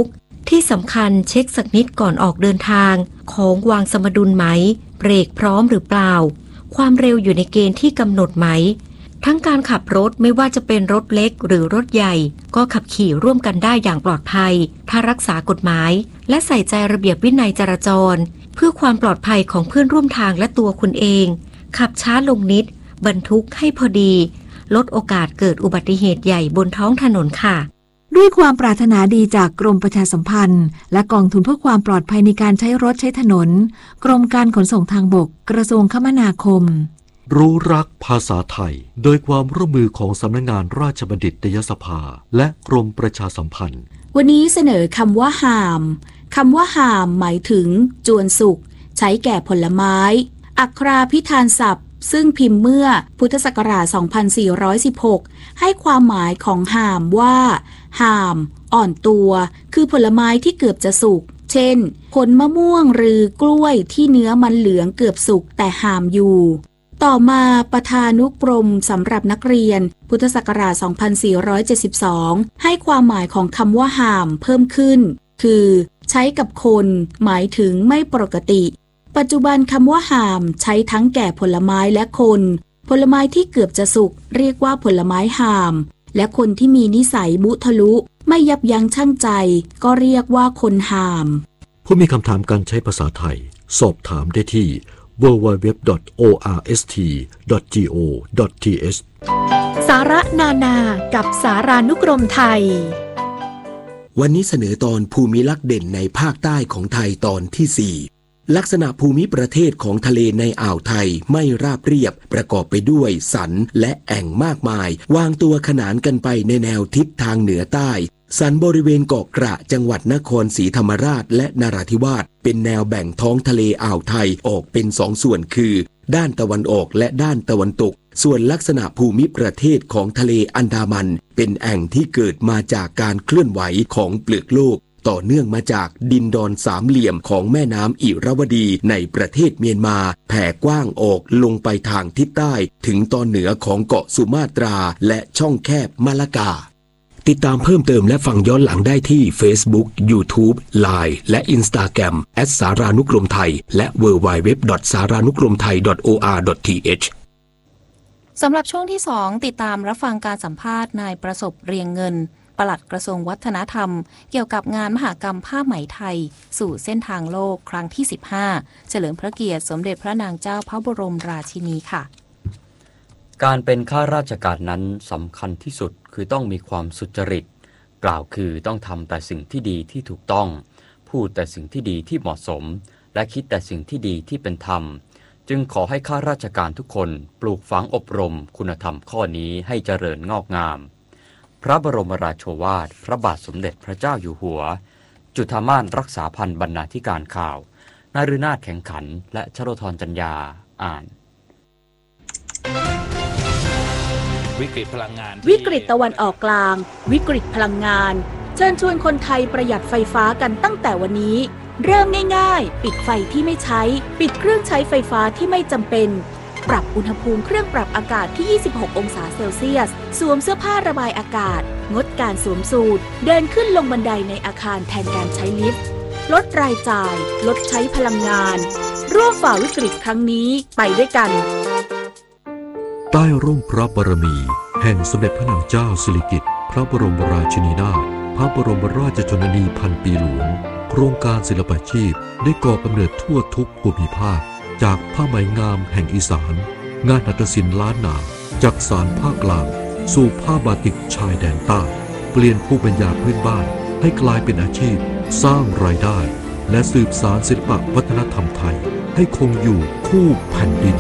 ที่สำคัญเช็คสักนิดก่อนออกเดินทางของวางสมดุลไหมเบรกพร้อมหรือเปล่าความเร็วอยู่ในเกณฑ์ที่กำหนดไหมทั้งการขับรถไม่ว่าจะเป็นรถเล็กหรือรถใหญ่ก็ขับขี่ร่วมกันได้อย่างปลอดภัยถ้ารักษากฎหมายและใส่ใจระเบียบวินัยจราจรเพื่อความปลอดภัยของเพื่อนร่วมทางและตัวคุณเองขับช้าลงนิดบรรทุกให้พอดีลดโอกาสเกิดอุบัติเหตุใหญ่บนท้องถนนค่ะด้วยความปรารถนาดีจากกรมประชาสัมพันธ์และกองทุนเพื่อความปลอดภัยในการใช้รถใช้ถนนกรมการขนส่งทางบกกระทรวงคมนาคมรู้รักภาษาไทยโดยความร่วมมือของสำนักงานราชบัณฑิตยสภาและกรมประชาสัมพันธ์วันนี้เสนอคำว่าหามคำว่าหามหมายถึงจวนสุกใช้แก่ผลไม้อักขราพิธานศัพท์ซึ่งพิมพ์เมื่อพุทธศักราช สองพันสี่ร้อยสิบหก ให้ความหมายของหามว่าหามอ่อนตัวคือผลไม้ที่เกือบจะสุกเช่นผลมะม่วงหรือกล้วยที่เนื้อมันเหลืองเกือบสุกแต่หามอยู่ต่อมาประธานุกรมสำหรับนักเรียนพุทธศักราช สองพันสี่ร้อยเจ็ดสิบสอง ให้ความหมายของคำว่าหามเพิ่มขึ้นคือใช้กับคนหมายถึงไม่ปกติปัจจุบันคำว่าหามใช้ทั้งแก่ผลไม้และคนผลไม้ที่เกือบจะสุกเรียกว่าผลไม้หามและคนที่มีนิสัยมุทะลุไม่ยับยั้งชั่งใจก็เรียกว่าคนหามผู้มีคำถามการใช้ภาษาไทยสอบถามได้ที่ ดับเบิลยู ดับเบิลยู ดับเบิลยู ดอท โอ อาร์ เอส ที ดอท จี โอ ดอท ที เอชสาระนานากับสารานุกรมไทยวันนี้เสนอตอนภูมิลักษณ์เด่นในภาคใต้ของไทยตอนที่สี่ลักษณะภูมิประเทศของทะเลในอ่าวไทยไม่ราบเรียบประกอบไปด้วยสันและแอ่งมากมายวางตัวขนานกันไปในแนวทิศทางเหนือใต้สันบริเวณเกาะกระจังหวัดนครศรีธรรมราชและนราธิวาสเป็นแนวแบ่งท้องทะเลอ่าวไทยออกเป็นสองส่วนคือด้านตะวันออกและด้านตะวันตกส่วนลักษณะภูมิประเทศของทะเลอันดามันเป็นแอ่งที่เกิดมาจากการเคลื่อนไหวของเปลือกโลกต่อเนื่องมาจากดินดอนสามเหลี่ยมของแม่น้ำอิระวดีในประเทศเมียนมาแผ่กว้างออกลงไปทางทิศใต้ถึงตอนเหนือของเกาะสุมาตราและช่องแคบมะละกาติดตามเพิ่มเติมและฟังย้อนหลังได้ที่ Facebook YouTube ไลน์ และ Instagram แอท สารานุกรมไทยและ ดับเบิลยู ดับเบิลยู ดับเบิลยู ดอท สารานุกรมไทย ดอท โอ อาร์ ดอท ที เอชสำหรับช่วงที่สองติดตามรับฟังการสัมภาษณ์นายประสบเรียงเงินปลัดกระทรวงวัฒนธรรมเกี่ยวกับงานมหกรรมผ้าไหมไทยสู่เส้นทางโลกครั้งที่สิบห้าเฉลิมพระเกียรติสมเด็จพระนางเจ้าพระบรมราชินีค่ะการเป็นข้าราชการนั้นสำคัญที่สุดคือต้องมีความสุจริตกล่าวคือต้องทำแต่สิ่งที่ดีที่ถูกต้องพูดแต่สิ่งที่ดีที่เหมาะสมและคิดแต่สิ่งที่ดีที่เป็นธรรมจึงขอให้ข้าราชการทุกคนปลูกฝังอบรมคุณธรรมข้อนี้ให้เจริญงอกงามพระบรมราโชวาทพระบาทสมเด็จพระเจ้าอยู่หัวจุฑามาสรักษาพันธ์บรรณาธิการข่าวนฤนาถแข็งขันและชโลธรจัญญาอ่านวิกฤตพลังงานวิกฤตตะวันออกกลางวิกฤตพลังงานเชิญชวนคนไทยประหยัดไฟฟ้ากันตั้งแต่วันนี้เริ่มง่ายๆปิดไฟที่ไม่ใช้ปิดเครื่องใช้ไฟฟ้าที่ไม่จำเป็นปรับอุณหภูมิเครื่องปรับอากาศที่ยี่สิบหกองศาเซลเซียสสวมเสื้อผ้าระบายอากาศงดการสวมสูทเดินขึ้นลงบันไดในอาคารแทนการใช้ลิฟต์ลดรายจ่ายลดใช้พลังงานร่วมฝ่าวิกฤตครั้งนี้ไปด้วยกันใต้ร่มพระบารมีแห่งสมเด็จพระนางเจ้าสิริกิติ์พระบรมราชินีนาถพระบรมราชชนนีพันปีหลวงโครงการศิลปาชีพได้ก่อกำเนิดทั่วทุกภูมิภาคจากผ้าไหมงามแห่งอีสานงานหัตถศิลป์ล้านนาจากสานภาคกลางสู่ผ้าบาติกชายแดนใต้เปลี่ยนภูมิปัญญาพื้นบ้านให้กลายเป็นอาชีพสร้างรายได้และสืบสานศิลปวัฒนธรรมไทยให้คงอยู่คู่แผ่นดิน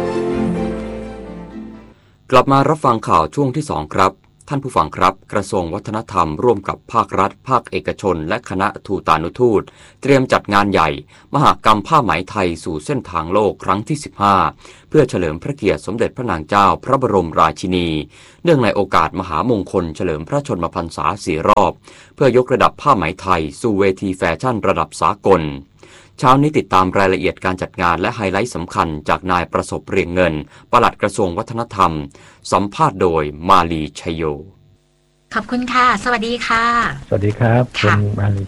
กลับมารับฟังข่าวช่วงที่สองครับท่านผู้ฟังครับกระทรวงวัฒนธรรมร่วมกับภาครัฐภาคเอกชนและคณะทูตานุทูตเตรียมจัดงานใหญ่มหกรรมผ้าไหมไทยสู่เส้นทางโลกครั้งที่สิบห้าเพื่อเฉลิมพระเกียรติสมเด็จพระนางเจ้าพระบรมราชินีเนื่องในโอกาสมหามงคลเฉลิมพระชนมพรรษาสี่รอบเพื่อยกระดับผ้าไหมไทยสู่เวทีแฟชั่นระดับสากลเช้านี้ติดตามรายละเอียดการจัดงานและไฮไลท์สำคัญจากนายประสบเรียงเงินปลัดกระทรวงวัฒนธรรมสัมภาษณ์โดยมาลีชัยโยขอบคุณค่ะสวัสดีค่ะสวัสดีครับคุณมาลีครับ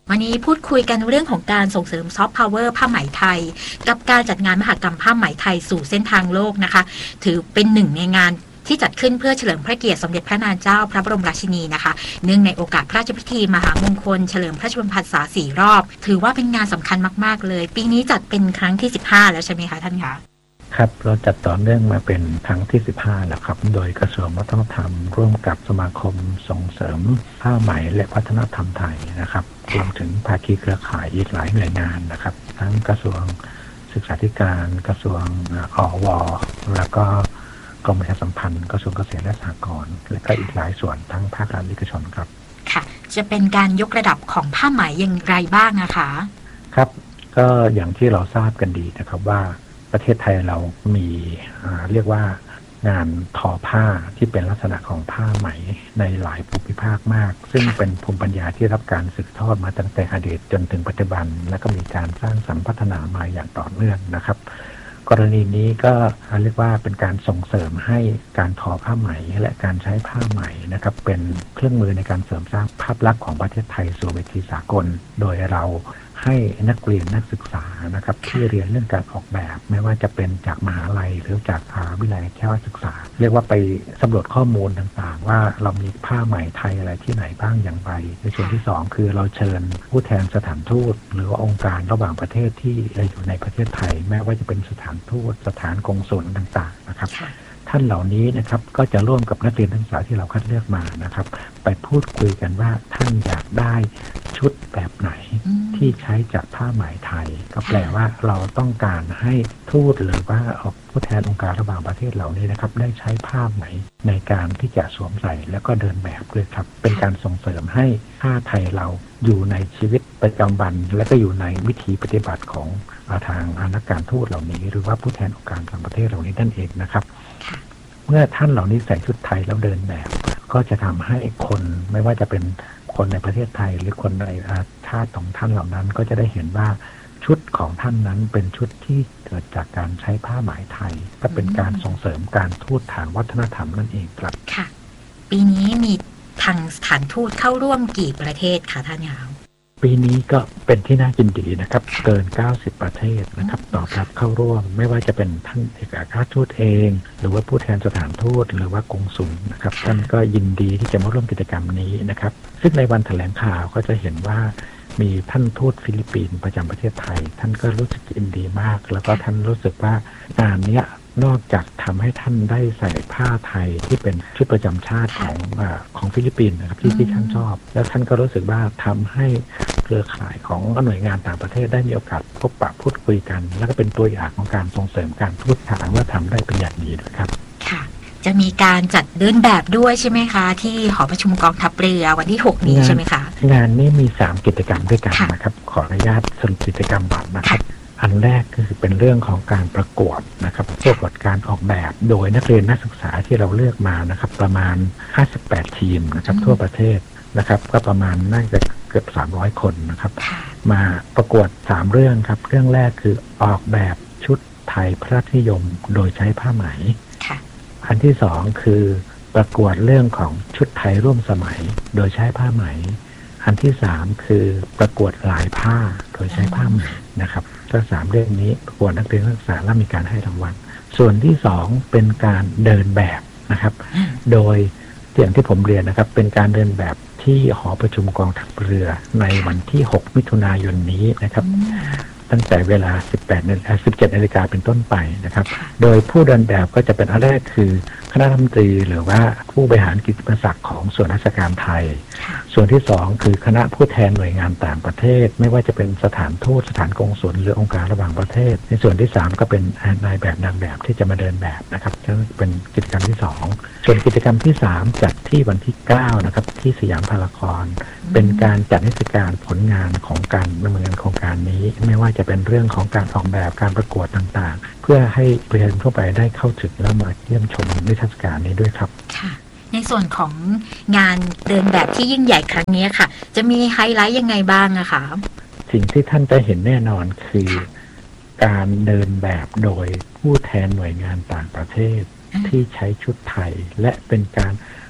วันนี้พูดคุยกันเรื่องของการส่งเสริมซอฟต์พาวเวอร์ผ้าไหมไทยกับการจัดงานมหกรรมผ้าไหมไทยสู่เส้นทางโลกนะคะถือเป็นหนึ่งในงานที่จัดขึ้นเพื่อเฉลิมพระเกียรติสมเด็จพระนางเจ้าพระบรมราชินีนะคะเนื่องในโอกาสพระราชพิธีมหามงคลเฉลิมพระชนมพรรษาสี่รอบถือว่าเป็นงานสำคัญมากๆเลยปีนี้จัดเป็นครั้งที่สิบห้าแล้วใช่ไหมคะท่านคะครับเราจัดต่อเนื่องมาเป็นครั้งที่สิบห้าแล้วครับโดยกระทรวงวัฒนธรรมร่วมกับสมาคมส่งเสริมผ้าไหมและวัฒนธรรมไทยนะครับรวมถึงภาคีเครือข่ายอีกหลายหน่วยงานนะครับทั้งกระทรวงศึกษาธิการกระทรวงอวแล้วก็กรมประชาสัมพันธ์กระทรวงเกษตรและสหกรณ์และก็อีกหลายส่วนทั้งภาครัฐเอกชนครับค่ะจะเป็นการยกระดับของผ้าไหมอย่างไรบ้างนะคะครับก็อย่างที่เราทราบกันดีนะครับว่าประเทศไทยเรามีเรียกว่างานทอผ้าที่เป็นลักษณะของผ้าไหมในหลายภูมิภาคมากซึ่งเป็นภูมิปัญญาที่รับการสืบทอดมาตั้งแต่อดีตจนถึงปัจจุบันและก็มีการสร้างสรรค์พัฒนามาอย่างต่อเนื่องนะครับกรณีนี้ก็เรียกว่าเป็นการส่งเสริมให้การทอผ้าไหมและการใช้ผ้าไหมนะครับเป็นเครื่องมือในการเสริมสร้างภาพลักษณ์ของประเทศไทยสู่เวทีสากลโดยเราให้นักเรียนนักศึกษานะครับที่เรียนเรื่องการออกแบบไม่ว่าจะเป็นจากมหาลัยหรือจากมหาวิทยาลัยการศึกษาเรียกว่าไปสำรวจข้อมูลต่างๆว่าเรามีผ้าไหมไทยอะไรที่ไหนบ้างอย่างไรในส่วนที่สองคือเราเชิญผู้แทนสถานทูตหรือว่าองค์การระหว่างประเทศที่อยู่ในประเทศไทยแม้ว่าจะเป็นสถานทูตสถานกงสุลต่างๆนะครับท่านเหล่านี้นะครับก็จะร่วมกับนักเรียนนักศึกษาที่เราคัดเลือกมานะครับไปพูดคุยกันว่าท่านอยากได้ชุดแบบไหนที่ใช้จากผ้าไหมไทยก็แปลว่าเราต้องการให้ทูตหรือว่าผู้แทนองค์การระหว่างประเทศเหล่านี้นะครับได้ใช้ผ้าไหมในการที่จะสวมใส่แล้วก็เดินแบบด้วยครับเป็นการส่งเสริมให้ผ้าไทยเราอยู่ในชีวิตประจำวันและก็อยู่ในวิถีปฏิบัติของทางนักการทูตเหล่านี้หรือว่าผู้แทนองค์การต่างประเทศเหล่านี้นั่นเองนะครับเมื่อท่านเหล่านี้ใส่ชุดไทยแล้วเดินแบบก็จะทำให้คนไม่ว่าจะเป็นคนในประเทศไทยหรือคนในชาติของท่านเหล่านั้นก็จะได้เห็นว่าชุดของท่านนั้นเป็นชุดที่เกิดจากการใช้ผ้าไหมไทยก็เป็นการส่งเสริมการทูตทางวัฒนธรรมนั่นเองครับค่ะปีนี้มีทางสถานทูตเข้าร่วมกี่ประเทศคะท่านยาวปีนี้ก็เป็นที่น่ายินดีนะครับเกินเก้าสิบประเทศนะครับตอบรับเข้าร่วมไม่ว่าจะเป็นท่านเอกอัครราชทูตเองหรือว่าผู้แทนสถานทูตหรือว่ากงสุลนะครับท่านก็ยินดีที่จะมาร่วมกิจกรรมนี้นะครับซึ่งในวันแถลงข่าวก็จะเห็นว่ามีท่านทูตฟิลิปปินส์ประจำประเทศไทยท่านก็รู้สึกยินดีมากแล้วก็ท่านรู้สึกว่างานนี้นอกจากทำให้ท่านได้ใส่ผ้าไทยที่เป็นชุดประจำชาติของอ่าของฟิลิปปินส์นะครับที่ที่ท่านชอบแล้วท่านก็รู้สึกว่าทำให้เครือข่ายของหน่วยงานต่างประเทศได้มีโอกาสพบปะพูดคุยกันแล้วก็เป็นตัวอย่างของการส่งเสริมการทูตทางว่าทำได้เป็นอย่างดีด้วยครับค่ะจะมีการจัดเดินแบบด้วยใช่ไหมคะที่หอประชุมกองทัพเรือวันที่หกนี้ใช่ไหมคะงานนี้มีสามกิจกรรมด้วยกันนะครับขออนุญาตสรุปกิจกรรมก่อนนะครับอันแรกก็คือเป็นเรื่องของการประกวดนะครับประกวดการออกแบบโดยนักเรียนนักศึกษาที่เราเลือกมานะครับประมาณห้าสิบแปดทีมนะครับทั่วประเทศนะครับก็ประมาณน่าจะเกือบสามร้อยคนนะครับมาประกวดสามเรื่องครับเรื่องแรกคือออกแบบชุดไทยพระราชนิยมโดยใช้ผ้าไหมอันที่สองคือประกวดเรื่องของชุดไทยร่วมสมัยโดยใช้ผ้าไหมอันที่สามคือประกวดลายผ้าโดยใช้ผ้าไหมนะครับก็สามเรื่องนี้ประกวดนักเรียนนักศึกษาและมีการให้รางวัลส่วนที่สองเป็นการเดินแบบนะครับโดยอย่างที่ผมเรียนนะครับเป็นการเดินแบบที่หอประชุมกองทัพเรือในวันที่หกมิถุนายนนี้นะครับตั้งแต่เวลาสิบแปดนาฬิกาสิบเจ็ดนาฬิกาเป็นต้นไปนะครับโดยผู้เดินแบบก็จะเป็นอันแรกคือคณะรัฐมนตรีหรือว่าผู้บริหารกิตติมศักดิ์ของส่วนราชการไทยส่วนที่สองคือคณะผู้แทนหน่วยงานต่างประเทศไม่ว่าจะเป็นสถานทูตสถานกงสุลหรือองค์การระหว่างประเทศในส่วนที่สามก็เป็นนายแบบนางแบบที่จะมาเดินแบบนะครับจะเป็นกิจกรรมที่สองส่วนกิจกรรมที่สามจัดที่วันที่เก้านะครับที่สยามพารากอนเป็นการจัดนิทรรศการผลงานของการดำเนินโครงการนี้ไม่ว่าจะเป็นเรื่องของการออกแบบการประกวดต่างๆเพื่อให้ประชาชนทั่วไปได้เข้าถึงและมาเยี่ยมชมนิทรรศการนี้ด้วยครับค่ะในส่วนของงานเดินแบบที่ยิ่งใหญ่ครั้งนี้ค่ะจะมีไฮไลท์ยังไงบ้างอะคะสิ่งที่ท่านจะเห็นแน่นอนคือการเดินแบบโดยผู้แทนหน่วยงานต่างประเทศที่ใช้ชุดไทยและเป็นการ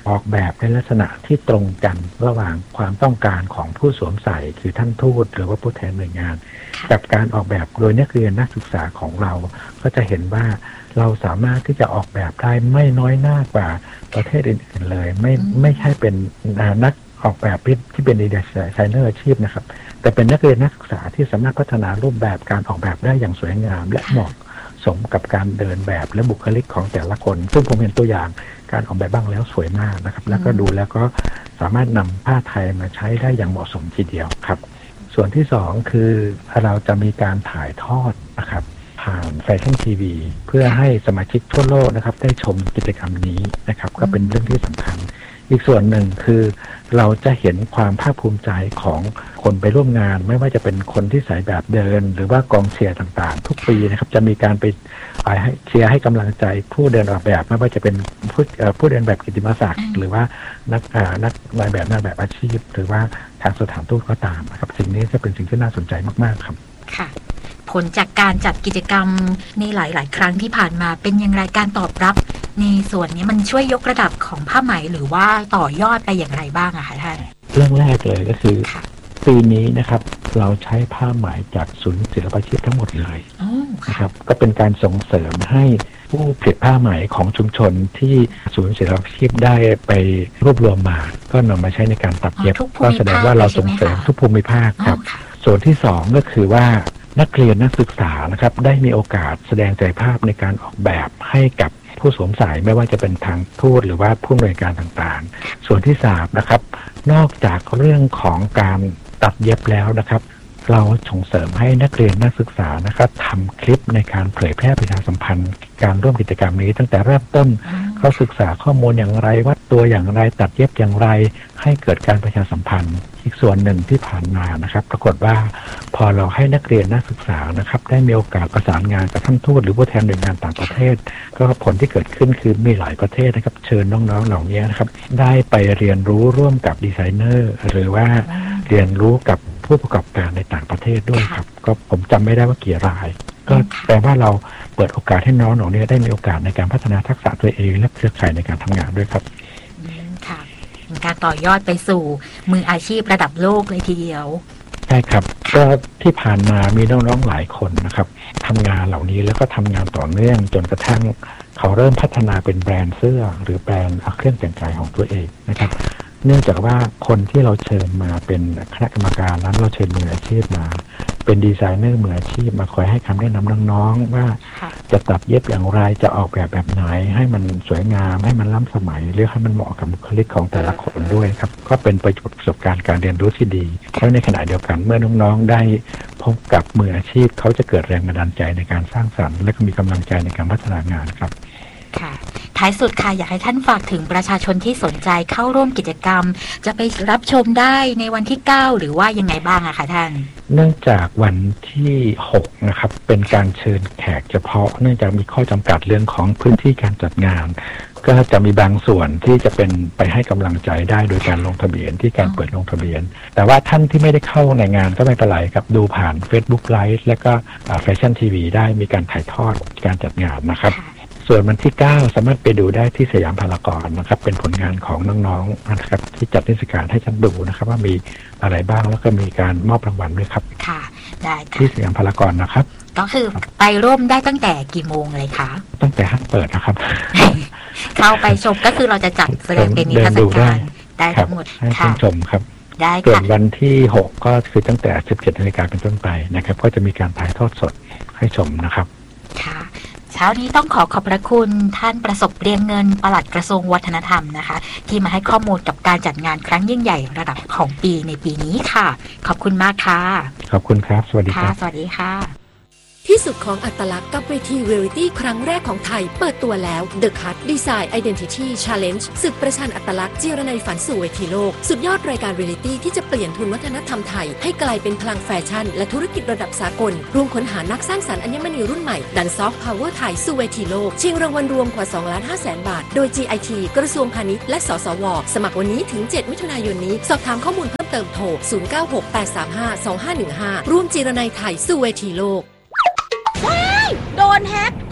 ออกแบบในลักษณะที่ตรงกันระหว่างความต้องการของผู้สวมใส่คือท่านทูตหรือว่าผู้แทนหน่วยงานกับการออกแบบโดยนักเรียนนักศึกษาของเราก็จะเห็นว่าเราสามารถที่จะออกแบบได้ไม่น้อยหน้ากว่าประเทศอื่นๆเลยไม่ไม่ใช่เป็นนักออกแบบที่เป็นดีไซเนอร์อาชีพนะครับแต่เป็นนักเรียนนักศึกษาที่สามารถพัฒนารูปแบบการออกแบบได้อย่างสวยงามและเหมาะสมกับการเดินแบบและบุคลิกของแต่ละคนซึ่งผมเห็นตัวอย่างการออกแบบบ้างแล้วสวยมากนะครับแล้วก็ดูแล้วก็สามารถนำผ้าไทยมาใช้ได้อย่างเหมาะสมทีเดียวครับส่วนที่สองคือเราจะมีการถ่ายทอดนะครับผ่านแฟชั่นทีวีเพื่อให้สมาชิกทั่วโลกนะครับได้ชมกิจกรรมนี้นะครับก็เป็นเรื่องที่สำคัญอีกส่วนหนึ่งคือเราจะเห็นความภาคภูมิใจของคนไปร่วมงานไม่ว่าจะเป็นคนที่ใส่แบบเดินหรือว่ากองเชียร์ต่างๆทุกปีนะครับจะมีการไปให้เชียร์ให้กำลังใจผู้เดินออกแบบไม่ว่าจะเป็นผู้ผู้เดินแบบกิตติมศักดิ์หรือว่านักนักนายแบบนายแบบอาชีพหรือว่าทางสถานทูตก็ตามนะครับสิ่งนี้จะเป็นสิ่งที่น่าสนใจมากๆครับค่ะผลจากการจัดกิจกรรมในหลายๆครั้งที่ผ่านมาเป็นอย่างไรการตอบรับในส่วนนี้มันช่วยยกระดับของผ้าไหมหรือว่าต่อยอดไปอย่างไรบ้างอะคะท่านเรื่องแรกเลยก็คือปีนี้นะครับเราใช้ผ้าไหมจากศูนย์ศิลปาชีพทั้งหมดเลยนะครับก็เป็นการส่งเสริมให้ผู้ผลิตผ้าไหมของชุมชนที่ศูนย์ศิลปาชีพได้ไปรวบรวมมาก็นำมาใช้ในการตัดเย็บก็แสดงว่าเราส่งเสริมทุกภูมิภาคครับส่วนที่สองก็คือว่านักเรียนนักศึกษานะครับได้มีโอกาสแสดงใจภาพในการออกแบบให้กับผู้สวมใส่ไม่ว่าจะเป็นทางทูตหรือว่าผู้อำนวยการต่างๆส่วนที่สามนะครับนอกจากเรื่องของการตัดเย็บแล้วนะครับเราส่งเสริมให้นักเรียนนักศึกษานะครับทำคลิปในการเผยแพร่ประชาสัมพันธ์การร่วมกิจกรรมนี้ตั้งแต่เริ่มต้นเขาศึกษาข้อมูลอย่างไรวัดตัวอย่างไรตัดเย็บอย่างไรให้เกิดการประชาสัมพันธ์อีกส่วนหนึ่งที่ผ่านมานะครับปรากฏว่าพอเราให้นักเรียนนักศึกษานะครับได้มีโอกาสประสานงานกับท่านทูตหรือผู้แทนหน่วยงานต่างประเทศก็ผลที่เกิดขึ้นคือมีหลายประเทศนะครับเชิญน้องๆเหล่านี้นะครับได้ไปเรียนรู้ร่วมกับดีไซเนอร์หรือว่าเรียนรู้กับผู้ประกอบการในต่างประเทศด้วยครับก็ผมจำไม่ได้ว่ากี่รายก็แปลว่าเราเปิดโอกาสให้น้องเหล่านี้ได้มีโอกาสในการพัฒนาทักษะตัวเองและเครือข่ายในการทำงานด้วยครับค่ะเป็นการต่อยอดไปสู่มืออาชีพระดับโลกเลยทีเดียวใช่ครับก็ที่ผ่านมามีน้องๆหลายคนนะครับทำงานเหล่านี้แล้วก็ทำงานต่อเนื่องจนกระทั่งเขาเริ่มพัฒนาเป็นแบรนด์เสื้อหรือแบรนด์เครื่องแต่งกายของตัวเองนะครับเนื่องจากว่าคนที่เราเชิญมาเป็นคณะกรรมการนั้นเราเชิญมืออาชีพมาเป็นดีไซเนอร์มืออาชีพมาคอยให้คำแนะนำน้องๆว่าจะตัดเย็บอย่างไรจะออกแบบแบบไหนให้มันสวยงามให้มันล้ำสมัยหรือให้มันเหมาะกับบุคลิกของแต่ละคนด้วยครับก็เป็นประสบการณ์การเรียนรู้ที่ดีเพราะในขณะเดียวกันเมื่อน้องๆได้พบกับมืออาชีพเขาจะเกิดแรงบันดาลใจในการสร้างสรรค์และก็มีกำลังใจในการพัฒนางานครับค่ะท้ายสุดค่ะอยากให้ท่านฝากถึงประชาชนที่สนใจเข้าร่วมกิจกรรมจะไปรับชมได้ในวันที่เก้าหรือว่ายังไงบ้างอะคะท่านเนื่องจากวันที่หกนะครับเป็นการเชิญแขกเฉพาะเนื่องจากมีข้อจำกัดเรื่องของพื้นที่การจัดงานก็จะมีบางส่วนที่จะเป็นไปให้กำลังใจได้โดยการลงทะเบียนที่การเปิดลงทะเบียนแต่ว่าท่านที่ไม่ได้เข้าในงานก็ไม่เป็นไรครับดูผ่าน Facebook Live และก็แฟชั่นทีวีได้มีการถ่ายทอดการจัดงานนะครับส่วนวันที่เก้าสามารถไปดูได้ที่สยามพารากอนนะครับเป็นผลงานของน้องๆนะครับที่จัดนิทรรศการให้ท่านดูนะครับว่ามีอะไรบ้างแล้วก็มีการมอบรางวัลด้วยครับค่ะได้ที่สยามพารากอนนะครับก็คือไปร่วมได้ตั้งแต่กี่โมงเลยคะตั้งแต่ห้างเปิดนะครับเข้าไปชมก็คือเราจะจัดแสดงเป็นนิทรรศการได้ทั้งหมดค่ะชมครับได้ค่ะส่วนวันที่หกก็คือตั้งแต่สิบเจ็ดนาฬิกาเป็นต้นไปนะครับก็จะมีการถ่ายทอดสดให้ชมนะครับค่ะเช้านี้ต้องขอขอบพระคุณท่านประสบเรียงเงินปลัดกระทรวงวัฒนธรรมนะคะที่มาให้ข้อมูลกับการจัดงานครั้งยิ่งใหญ่ระดับของปีในปีนี้ค่ะขอบคุณมากค่ะขอบคุณครับสวัสดีครับสวัสดีค่ะที่สุดของอัตลักษณ์กับเวทีเรียลิตี้ครั้งแรกของไทยเปิดตัวแล้ว The Cut Design Identity Challenge ศึกประชันอัตลักษณ์เจรนัยฝันสู่เวทีโลกสุดยอดรายการเรียลิตี้ที่จะเปลี่ยนทุนวัฒนธรรมไทยให้กลายเป็นพลังแฟชั่นและธุรกิจระดับสากลร่วมค้นหานักสร้างสรรค์อัญมณีรุ่นใหม่ดันซอฟต์พาวเวอร์ไทยสู่เวทีโลกชิงรางวัลรวมกว่า สองล้านห้าแสน บาทโดย จี ไอ ที กระทรวงพาณิชย์และสสวสมัครวันนี้ถึงเจ็ดมิถุนายนนี้สอบถามข้อมูลเพิ่มเติมโทรศูนย์ เก้า หก แปด สาม ห้า สอง ห้า หนึ่ง ห้าร่วมเจรนัยไทยสู่เวทีโลกว้ายโดนแฮกข้อ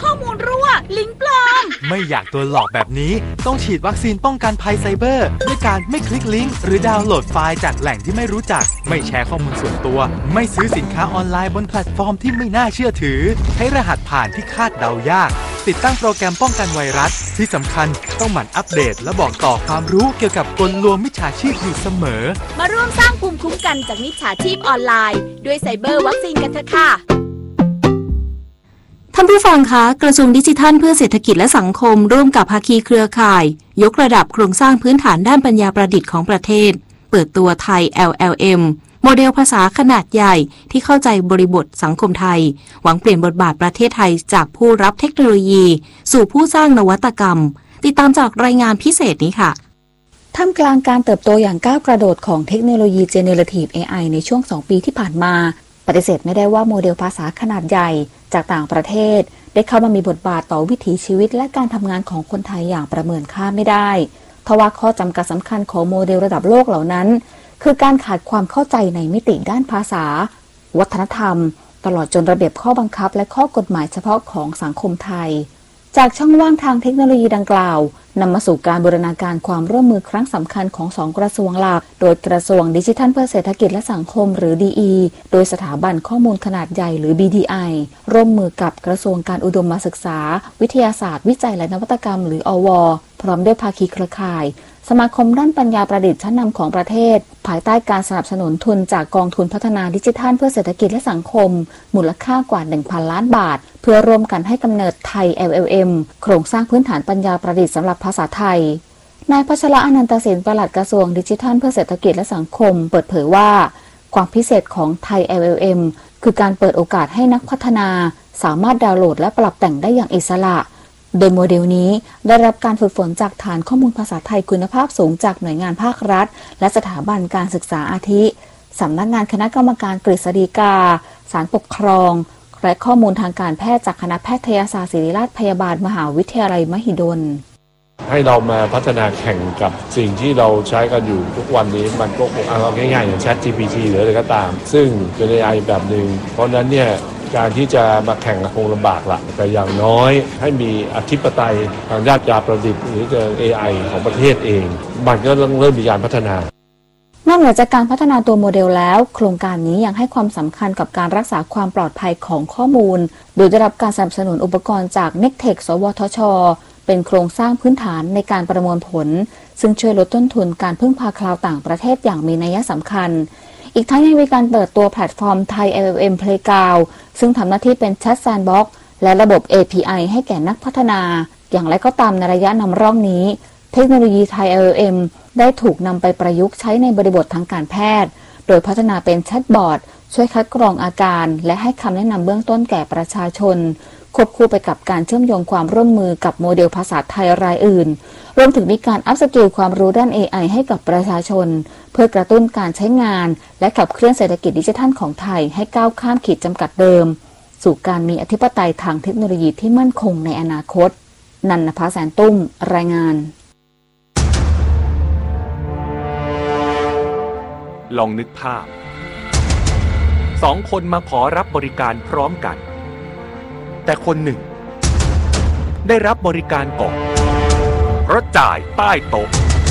อมูลรั่วลิงก์ปลอมไม่อยากโดนหลอกแบบนี้ต้องฉีดวัคซีนป้องกันภัยไซเบอร์ด้วยการไม่คลิกลิงก์หรือดาวน์โหลดไฟล์จากแหล่งที่ไม่รู้จักไม่แชร์ข้อมูลส่วนตัวไม่ซื้อสินค้าออนไลน์บนแพลตฟอร์มที่ไม่น่าเชื่อถือใช้รหัสผ่านที่คาดเดายากติดตั้งโปรแกรมป้องกันไวรัสที่สำคัญต้องหมั่นอัปเดตและบอกต่อความรู้เกี่ยวกับกลลวงมิจฉาชีพอยู่เสมอมาร่วมสร้างภูมิคุ้มกันจากมิจฉาชีพออนไลน์ด้วยไซเบอร์วัคซีนกันเถอะค่ะท่านผู้ฟังคะกระทรวงดิจิทัลเพื่อเศรษฐกิจและสังคมร่วมกับภาคีเครือข่ายยกระดับโครงสร้างพื้นฐานด้านปัญญาประดิษฐ์ของประเทศเปิดตัวไทย แอล แอล เอ็ม โมเดลภาษาขนาดใหญ่ที่เข้าใจบริบทสังคมไทยหวังเปลี่ยนบทบาทประเทศไทยจากผู้รับเทคโนโลยีสู่ผู้สร้างนวัตกรรมติดตามจากรายงานพิเศษนี้ค่ะท่ามกลางการเติบโตอย่างก้าวกระโดดของเทคโนโลยี Generative เอ ไอ ในช่วงสองปีที่ผ่านมาปฏิเสธไม่ได้ว่าโมเดลภาษาขนาดใหญ่จากต่างประเทศได้เข้ามามีบทบาทต่อวิถีชีวิตและการทำงานของคนไทยอย่างประเมินค่าไม่ได้ทว่าข้อจำกัดสำคัญของโมเดลระดับโลกเหล่านั้นคือการขาดความเข้าใจในมิติด้านภาษาวัฒนธรรมตลอดจนระเบียบข้อบังคับและข้อกฎหมายเฉพาะของสังคมไทยจากช่องว่างทางเทคโนโลยีดังกล่าวนำมาสู่การบูรณาการความร่วมมือครั้งสำคัญของสองกระทรวงหลักโดยกระทรวงดิจิทัลเพื่อเศรษฐกิจและสังคมหรือ ดี อี โดยสถาบันข้อมูลขนาดใหญ่หรือ บี ดี ไอ ร่วมมือกับกระทรวงการอุดมศึกษาวิทยาศาสตร์วิจัยและนวัตกรรมหรืออวพร้อมด้วยภาคีเครือข่ายสมาคมด้านปัญญาประดิษฐ์ชั้นนำของประเทศภายใต้การสนับสนุนทุนจากกองทุนพัฒนาดิจิทัลเพื่อเศรษฐกิจและสังคมมูลค่ากว่า หนึ่งพัน ล้านบาทเพื่อร่วมกันให้กำเนิดไทย แอล แอล เอ็ม โครงสร้างพื้นฐานปัญญาประดิษฐ์สำหรับภาษาไทยนายพัชระอนันตศิลป์ปลัดกระทรวงดิจิทัลเพื่อเศรษฐกิจและสังคมเปิดเผยว่าความพิเศษของไทย แอล แอล เอ็ม คือการเปิดโอกาสให้นักพัฒนาสามารถดาวน์โหลดและปรับแต่งได้อย่างอิสระโดยโมเดลนี้ได้รับการฝึกฝนจากฐานข้อมูลภาษาไทยคุณภาพสูงจากหน่วยงานภาครัฐและสถาบันการศึกษาอาทิสำนักงานคณะกรรมการกฤษฎีกาศาลปกครองและข้อมูลทางการแพทย์จากคณะแพทยศาสตร์ศิริราชพยาบาลมหาวิทยาลัยมหิดลให้เรามาพัฒนาแข่งกับสิ่งที่เราใช้กันอยู่ทุกวันนี้มันก็คงเอาง่ายๆอย่าง แชท จี พี ที หรืออะไรก็ตามซึ่งเป็น เอ ไอ แบบหนึ่งเพราะนั้นเนี่ยการที่จะมาแข่งคงลำบากละแต่อย่างน้อยให้มีอธิปไตยทางด้านยาประดิษฐ์หรือจะ เอ ไอ ของประเทศเองมันก็เริ่มเริ่มมีการพัฒนานอกเหนือจากการพัฒนาตัวโมเดลแล้วโครงการนี้ยังให้ความสำคัญกับการรักษาความปลอดภัยของข้อมูลโดยได้รับการสนับสนุนอุปกรณ์จาก เน็กเทค สวทช.เป็นโครงสร้างพื้นฐานในการประมวลผลซึ่งช่วยลดต้นทุนการพึ่งพาคลาวด์ต่างประเทศอย่างมีนัยสำคัญอีกทั้งยังมีการเปิดตัวแพลตฟอร์มไทย แอล แอล เอ็ม Playground ซึ่งทำหน้าที่เป็นแชทแซนด์บ็อกซ์และระบบ เอ พี ไอ ให้แก่นักพัฒนาอย่างไรก็ตามในระยะนำร่องนี้เทคโนโลยีไทย แอล แอล เอ็ม ได้ถูกนำไปประยุกต์ใช้ในบริบททางการแพทย์โดยพัฒนาเป็นแชทบอทช่วยคัดกรองอาการและให้คำแนะนำเบื้องต้นแก่ประชาชนควบคู่ไปกับการเชื่อมโยงความร่วมมือกับโมเดลภาษาไทยรายอื่นรวมถึงมีการอัพสกิลความรู้ด้าน เอ ไอ ให้กับประชาชนเพื่อกระตุ้นการใช้งานและขับเคลื่อนเศรษฐกิจดิจิทัลของไทยให้ก้าวข้ามขีดจำกัดเดิมสู่การมีอธิปไตยทางเทคโนโลยีที่มั่นคงในอนาคตนันนภาแสนตุ้มรายงานลองนึกภาพสองคนมาขอรับบริการพร้อมกันแต่คนหนึ่งได้รับบริการก่อนเพราะจ่ายใต้โต๊ะ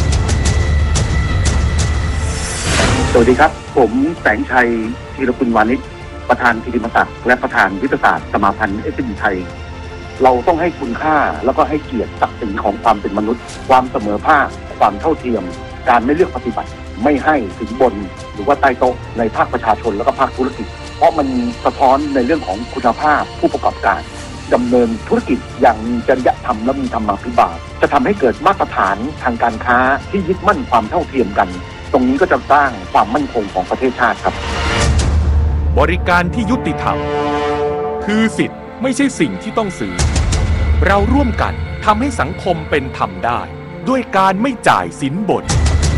สวัสดีครับผมแสงชัยธีรกุลวานิชประธานกิติมศักดิ์และประธานวิทยาศาสตร์สมาพันธ์ เอส เอ็ม อี ไทยเราต้องให้คุณค่าแล้วก็ให้เกียรติศักดิ์ศรีของความเป็นมนุษย์ความเสมอภาคความเท่าเทียมการไม่เลือกปฏิบัติไม่ให้ถึงบนหรือว่าใต้โต๊ะในภาคประชาชนและก็ภาคธุรกิจเพราะมันสะท้อนในเรื่องของคุณภาพผู้ประกอบการดำเนินธุรกิจอย่างมีจริยธรรมและมีธรรมาภิบาลจะทำให้เกิดมาตรฐานทางการค้าที่ยึดมั่นความเท่าเทียมกันตรงนี้ก็จะสร้างความมั่นคงของประเทศชาติครับบริการที่ยุติธรรมคือสิทธิ์ไม่ใช่สิ่งที่ต้องซื้อเราร่วมกันทำให้สังคมเป็นธรรมได้ด้วยการไม่จ่ายสินบน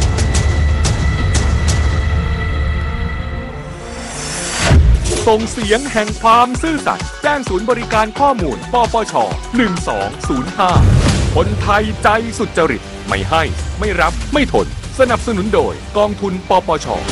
ส่งเสียงแห่งความซื่อสัตย์แจ้งศูนย์บริการข้อมูลปปชหนึ่งสองศูนย์ห้าคนไทยใจสุจริตไม่ให้ไม่รับไม่ทนสนับสนุนโดยกองทุนปปช